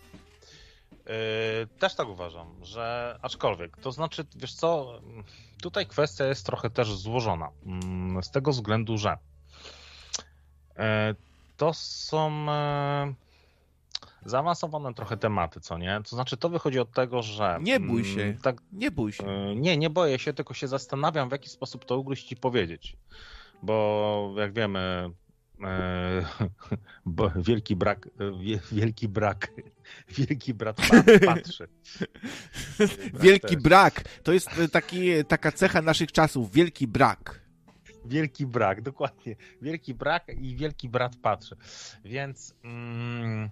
Yy, też tak uważam, że aczkolwiek, to znaczy, wiesz co, tutaj kwestia jest trochę też złożona, z tego względu, że yy, to są yy, zaawansowane trochę tematy, co nie? To znaczy, to wychodzi od tego, że... Nie bój się, yy, tak, nie bój się. Yy, nie, nie boję się, tylko się zastanawiam, w jaki sposób to ugryźć i powiedzieć, bo jak wiemy, e, bo wielki brak, wie, wielki brak, wielki brat patrzy. Wielki brak, to jest taki, taka cecha naszych czasów, wielki brak. Wielki brak, dokładnie. Wielki brak i wielki brat patrzy. Więc mm,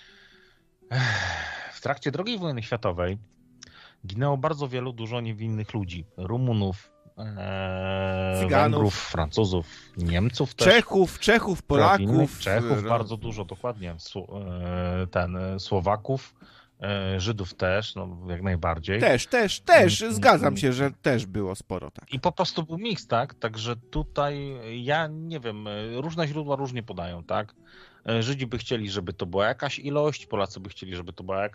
w trakcie drugiej wojny światowej ginęło bardzo wielu dużo niewinnych ludzi. Rumunów, e, Węgrów, Francuzów, Niemców też. Czechów, Czechów, Polaków. Czechów bardzo dużo, dokładnie. Ten, Słowaków, Żydów też, no jak najbardziej. Też, też, też. Zgadzam się, że też było sporo, tak. I po prostu był miks, tak? Także tutaj ja nie wiem, różne źródła różnie podają, tak? Żydzi by chcieli, żeby to była jakaś ilość, Polacy by chcieli, żeby to była jakaś